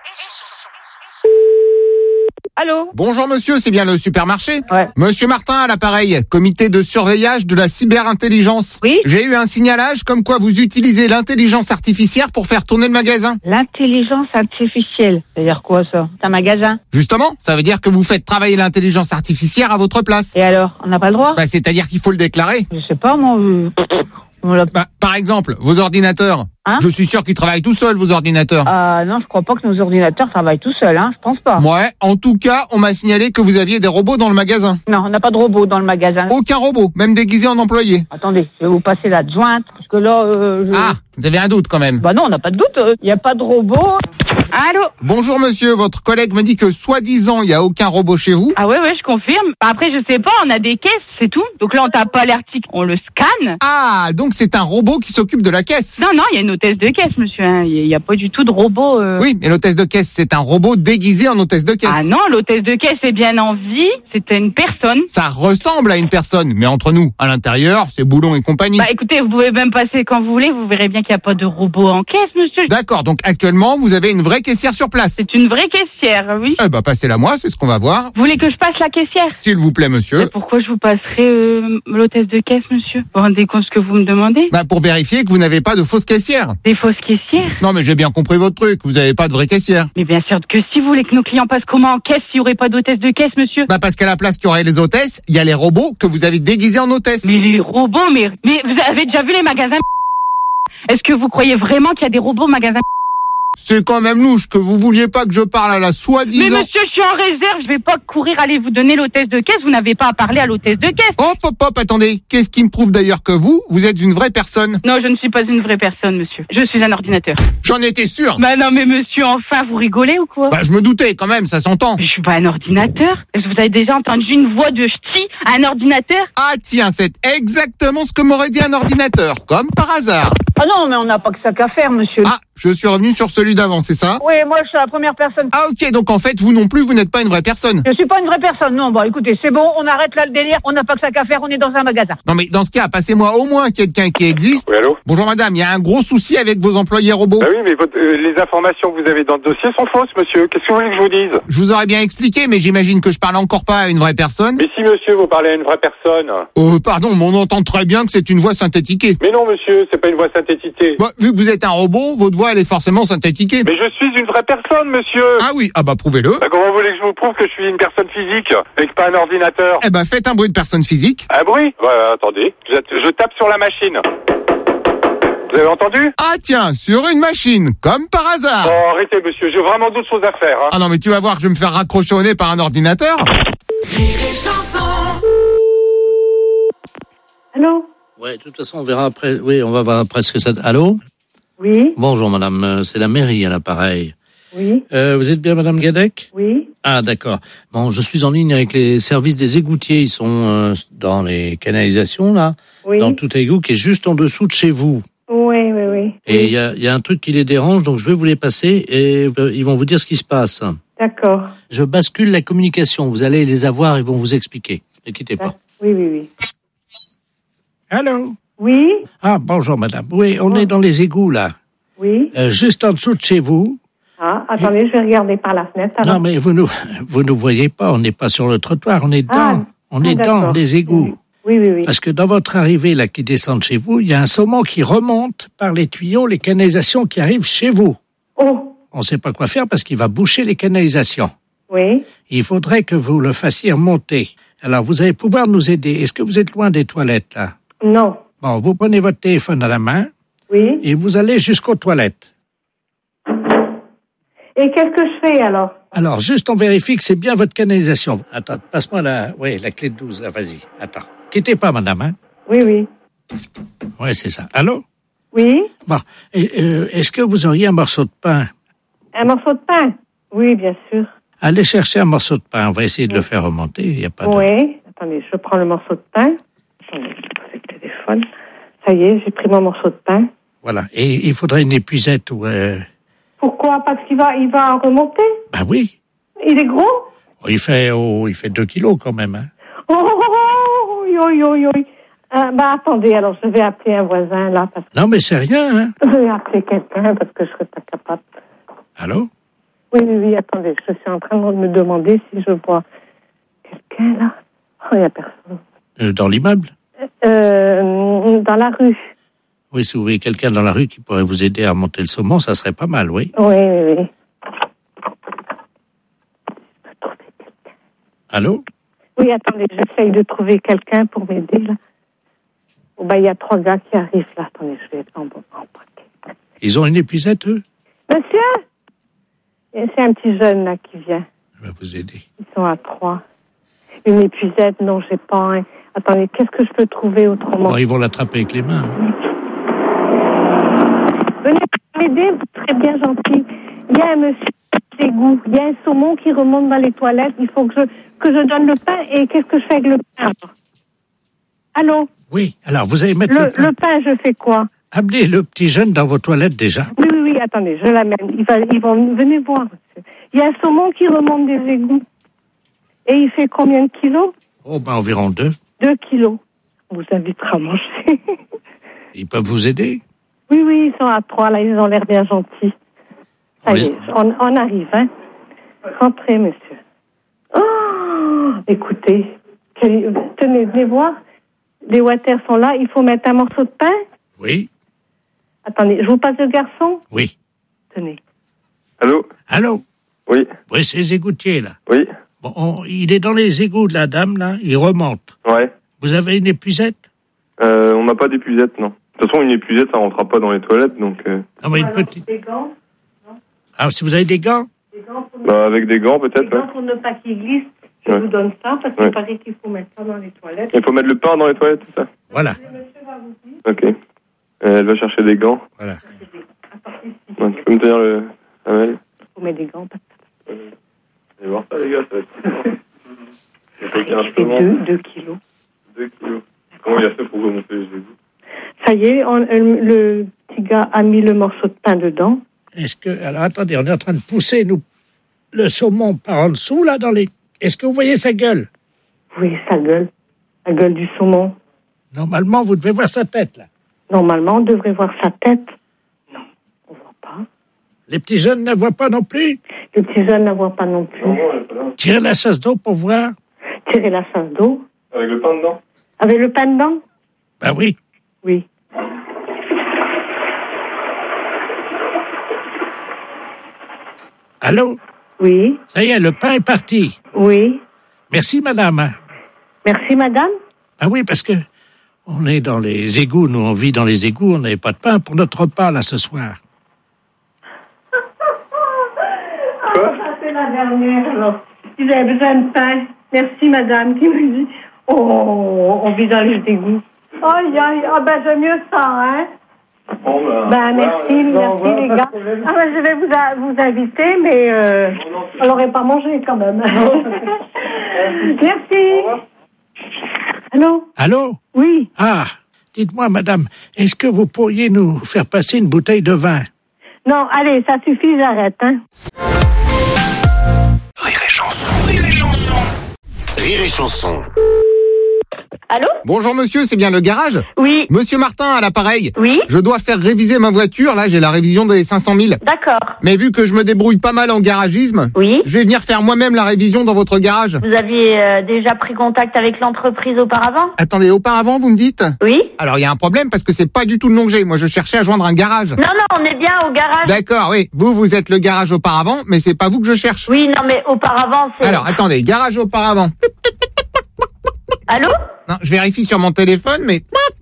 Allô? Bonjour monsieur, c'est bien le supermarché? Ouais. Monsieur Martin à l'appareil, comité de surveillage de la cyberintelligence. Oui. J'ai eu un signalage comme quoi vous utilisez l'intelligence artificielle pour faire tourner le magasin. L'intelligence artificielle, c'est-à-dire quoi ça? C'est un magasin? Justement, ça veut dire que vous faites travailler l'intelligence artificielle à votre place. Et alors, on n'a pas le droit? Bah, c'est-à-dire qu'il faut le déclarer. Je sais pas, moi... euh, on l'a- Bah, par exemple, vos ordinateurs. Hein? Je suis sûr qu'ils travaillent tout seuls, vos ordinateurs. Ah non, je crois pas que nos ordinateurs travaillent tout seuls, hein, je pense pas. Ouais, en tout cas, on m'a signalé que vous aviez des robots dans le magasin. Non, on n'a pas de robot dans le magasin. Aucun robot, même déguisé en employé. Attendez, je vais vous passer la jointe, parce que là... Euh, je... Ah, vous avez un doute quand même. Bah non, on n'a pas de doute, il n'y a pas de robot. Allô? Bonjour monsieur, votre collègue me dit que soi-disant, il n'y a aucun robot chez vous. Ah ouais, ouais, je confirme. Après, je sais pas, on a des caisses, c'est tout. Donc là, on tape pas l'article, on le scanne. Ah, donc c'est un robot qui s'occupe de la caisse. Non, non, il y a une hôtesse de caisse, monsieur. Il n'y a pas du tout de robot. Euh... Oui, mais l'hôtesse de caisse, c'est un robot déguisé en hôtesse de caisse. Ah non, l'hôtesse de caisse est bien en vie. C'était une personne. Ça ressemble à une personne, mais entre nous, à l'intérieur, c'est Boulon et compagnie. Bah écoutez, vous pouvez même passer quand vous voulez, vous verrez bien qu'il n'y a pas de robot en caisse, monsieur. D'accord, donc actuellement, vous avez une vraie caissière sur place. C'est une vraie caissière, oui. Eh bah, passez-la moi, c'est ce qu'on va voir. Vous voulez que je passe la caissière? S'il vous plaît, monsieur. Et pourquoi je vous passerai euh, l'hôtesse de caisse, monsieur? Vous vous rendez compte ce que vous me demandez? Bah, pour vérifier que vous n'avez pas de fausse caissière. Des fausses caissières? Non, mais j'ai bien compris votre truc, vous n'avez pas de vraie caissière. Mais bien sûr que si vous voulez que nos clients passent comment en caisse s'il n'y aurait pas d'hôtesse de caisse, monsieur? Bah, parce qu'à la place qu'il y aurait les hôtesses, il y a les robots que vous avez déguisés en hôtesses. Mais les robots, mais, mais vous avez déjà vu les magasins? Est-ce que vous croyez vraiment qu'il y a des robots au magasin? C'est quand même louche que vous vouliez pas que je parle à la Mais soi-disant... monsieur, je suis en réserve, je vais pas courir aller vous donner l'hôtesse de caisse, vous n'avez pas à parler à l'hôtesse de caisse. Hop, hop, hop, attendez. Qu'est-ce qui me prouve d'ailleurs que vous, vous êtes une vraie personne? Non, je ne suis pas une vraie personne, monsieur. Je suis un ordinateur. J'en étais sûr. Bah non, mais monsieur, enfin, vous rigolez ou quoi? Bah, je me doutais quand même, ça s'entend. Mais je suis pas un ordinateur. Est-ce que vous avez déjà entendu une voix de ch'ti à un ordinateur? Ah tiens, c'est exactement ce que m'aurait dit un ordinateur, comme par hasard. Ah non, mais on n'a pas que ça qu'à faire, monsieur. Ah, je suis revenu sur celui d'avant, c'est ça? Oui, moi, je suis la première personne. Ah ok, donc en fait, vous non plus, vous n'êtes pas une vraie personne. Je suis pas une vraie personne, non. Bon, écoutez, c'est bon, on arrête là le délire, on n'a pas que ça qu'à faire, on est dans un magasin. Non mais dans ce cas, passez-moi au moins quelqu'un qui existe. Oui, allô? Bonjour madame, il y a un gros souci avec vos employés robots. Bah oui, mais votre, euh, les informations que vous avez dans le dossier sont fausses, monsieur. Qu'est-ce que vous voulez que je vous dise? Je vous aurais bien expliqué, mais j'imagine que je parle encore pas à une vraie personne. Mais si, monsieur, vous parlez à une vraie personne. Euh, pardon, mais on entend très bien que c'est une voix synthétiquée. Mais non, monsieur, c'est pas une voix synthétiquée. Bah, vu que vous êtes un robot, votre voix, elle est forcément synthétiquée. Mais je suis une vraie personne, monsieur. Ah oui, ah bah prouvez-le. Bah, comment vous voulez que je vous prouve que je suis une personne physique et que pas un ordinateur? Eh ben, faites un bruit de personne physique. Un bruit? Ouais, attendez. Je, je tape sur la machine. Vous avez entendu? Ah tiens, sur une machine, comme par hasard. Oh, arrêtez, monsieur, j'ai vraiment d'autres choses à faire. Hein. Ah non, mais tu vas voir que je vais me faire raccrocher au nez par un ordinateur. Rire et chanson. Allô? Ouais, de toute façon, on verra après. Oui, on va voir après ce que ça... Allô? Oui. Bonjour, madame. Euh, C'est la mairie à l'appareil. Oui. Euh, vous êtes bien madame Gadec? Oui. Ah, d'accord. Bon, je suis en ligne avec les services des égoutiers. Ils sont euh, dans les canalisations, là. Oui. Dans tout égout qui est juste en dessous de chez vous. Oui, oui, oui. Et il y a, y a un truc qui les dérange, donc je vais vous les passer et euh, ils vont vous dire ce qui se passe. D'accord. Je bascule la communication. Vous allez les avoir, ils vont vous expliquer. Ne quittez pas. Oui, oui, oui. Allô? Oui. Ah, bonjour madame. Oui, on est dans les égouts, là. Oui. Euh, juste en dessous de chez vous. Ah, attendez, je vais regarder par la fenêtre. alors. Non, mais vous nous, vous nous voyez pas, on n'est pas sur le trottoir, on est dans, Ah, on ah, est dans d'accord. les égouts. Oui, oui, oui. Parce que dans votre arrivée, là, qui descend de chez vous, il y a un saumon qui remonte par les tuyaux, les canalisations qui arrivent chez vous. Oh. On ne sait pas quoi faire parce qu'il va boucher les canalisations. Oui. Il faudrait que vous le fassiez remonter. Alors, vous allez pouvoir nous aider. Est-ce que vous êtes loin des toilettes, là? Non. Bon, vous prenez votre téléphone à la main. Oui. Et vous allez jusqu'aux toilettes. Et qu'est-ce que je fais alors? Alors, juste on vérifie que c'est bien votre canalisation. Attends, passe-moi la, oui, la clé de douze, là, vas-y. Attends. Quittez pas, madame, hein? Oui, oui. Oui, c'est ça. Allô? Oui. Bon. Et, euh, est-ce que vous auriez un morceau de pain? Un morceau de pain? Oui, bien sûr. Allez chercher un morceau de pain. On va essayer de le faire remonter. Il n'y a pas de... Oui. Attendez, je prends le morceau de pain. Attendez, je pose le téléphone. Ça y est, j'ai pris mon morceau de pain. Voilà. Et il faudrait une épuisette ou... Euh... Pourquoi? Parce qu'il va, il va remonter? Ben oui. Il est gros? Oh, il fait, oh, il fait deux kilos quand même, hein. Oh, oh, oh, oh, oui, oui, oui. Euh, bah, attendez, alors je vais appeler un voisin, là, parce que... Non, mais c'est rien, hein. Je vais appeler quelqu'un, parce que je serais pas capable. Allô? Oui, oui, oui, attendez, je suis en train de me demander si je vois quelqu'un, là. Oh, il n'y a personne. Euh, dans l'immeuble? Euh, dans la rue. Oui, si vous voyez quelqu'un dans la rue qui pourrait vous aider à remonter le saumon, ça serait pas mal, oui. Oui, oui, oui. Allô? Oui, attendez, j'essaye de trouver quelqu'un pour m'aider, là. Oh, bah, il y a trois gars qui arrivent, là. Attendez, je vais être en bon paquet. Ils ont une épuisette, eux? Monsieur? Et c'est un petit jeune, là, qui vient. Je vais vous aider. Ils sont à trois. Une épuisette, non, j'ai pas un... Attendez, qu'est-ce que je peux trouver autrement? Bon, ils vont l'attraper avec les mains. Venez m'aider, très bien gentil. Il y a un monsieur d'égout, il y a un saumon qui remonte dans les toilettes. Il faut que je, que je donne le pain. Et qu'est-ce que je fais avec le pain? Allô? Oui, alors vous allez mettre le, le pain. Le pain, je fais quoi? Amenez le petit jeune dans vos toilettes déjà. Oui, oui, oui, attendez, je l'amène. Ils, va, ils vont, venez voir, monsieur. Il y a un saumon qui remonte des égouts. Et il fait combien de kilos? Oh, ben environ deux. Deux kilos. On vous invitera à manger. Ils peuvent vous aider? Oui, oui, ils sont à trois, là, ils ont l'air bien gentils. Ça Oui. y est, on, on arrive, hein. Rentrez, monsieur. Oh, écoutez, quel- tenez, venez voir. Les water sont là, il faut mettre un morceau de pain. Oui. Attendez, je vous passe le garçon? Oui. Tenez. Allô? Allô? Oui. Oui, c'est les égoutiers, là. Oui. Bon, on- il est dans les égouts de la dame, là. Il remonte. Ouais. Vous avez une épuisette? Euh, on n'a pas d'épuisette, non. De toute façon, une épuisette, ça rentrera pas dans les toilettes, donc... Euh... Ah, mais une petite... Des gants? Ah, si vous avez des gants? Des gants pour, Bah, avec des gants, peut-être, des ouais. gants pour ne pas qu'ils glissent. Je Ouais. vous donne ça, parce qu'il Ouais. paraît qu'il faut mettre ça dans les toilettes. Il faut mettre le pain dans les toilettes, c'est ça? Voilà. Ok. Euh, elle va chercher des gants. Voilà. Ouais, tu peux me tenir le... la mail? Il faut mettre des gants. Allez voir ça, les gars, ça va être... Il faut qu'il y ait un Il fait chemin. deux, deux kilos. Deux kilos. Comment il a fait pour remonter les égouts? Ça y est, on- euh, le petit gars a mis le morceau de pain dedans. Est-ce que... Alors, attendez, on est en train de pousser, nous, le saumon par en dessous, là, dans les... Est-ce que vous voyez sa gueule? Oui, sa gueule. La gueule du saumon. Normalement, vous devez voir sa tête, là. Normalement, on devrait voir sa tête. Les petits jeunes ne la voient pas non plus? Le petit jeune ne la voit pas non plus. Tirez la chasse d'eau pour voir. Tirer la chasse d'eau. Avec le pain dedans? Avec le pain dedans? Ben oui. Oui. Allô? Oui. Ça y est, le pain est parti. Oui. Merci, madame. Merci, madame. Ah oui, parce que on est dans les égouts, nous, on vit dans les égouts, on n'avait pas de pain pour notre repas, là, ce soir. Ah, ça, c'est la dernière, alors. Ils avaient besoin de pain. Merci, madame, qui me dit, oh, on vit dans les égouts. Aïe, aïe, ah ben, j'aime mieux ça, hein. Bon, ben, Ben, merci, ouais, merci, ouais, les ouais, gars. Ah ben, je vais vous, a- vous inviter, mais euh, on l'aurait pas mangé, quand même. Merci. Allô? Allô? Oui. Ah, dites-moi, madame, est-ce que vous pourriez nous faire passer une bouteille de vin? Non, allez, ça suffit, j'arrête, hein. Rire et chanson, rire et chanson. Rire et chanson. Allô? Bonjour monsieur, c'est bien le garage? Oui. Monsieur Martin à l'appareil? Oui. Je dois faire réviser ma voiture, là j'ai la révision des cinq cent mille. D'accord. Mais vu que je me débrouille pas mal en garagisme, oui. je vais venir faire moi-même la révision dans votre garage. Vous aviez euh, déjà pris contact avec l'entreprise auparavant? Attendez, auparavant vous me dites? Oui. Alors il y a un problème parce que c'est pas du tout le nom que j'ai, moi je cherchais à joindre un garage. Non, non, on est bien au garage. D'accord, oui. Vous, vous êtes le garage auparavant, mais c'est pas vous que je cherche. Oui, non, mais auparavant, c'est... Alors, attendez, garage auparavant. Allô? Non, je vérifie sur mon téléphone, mais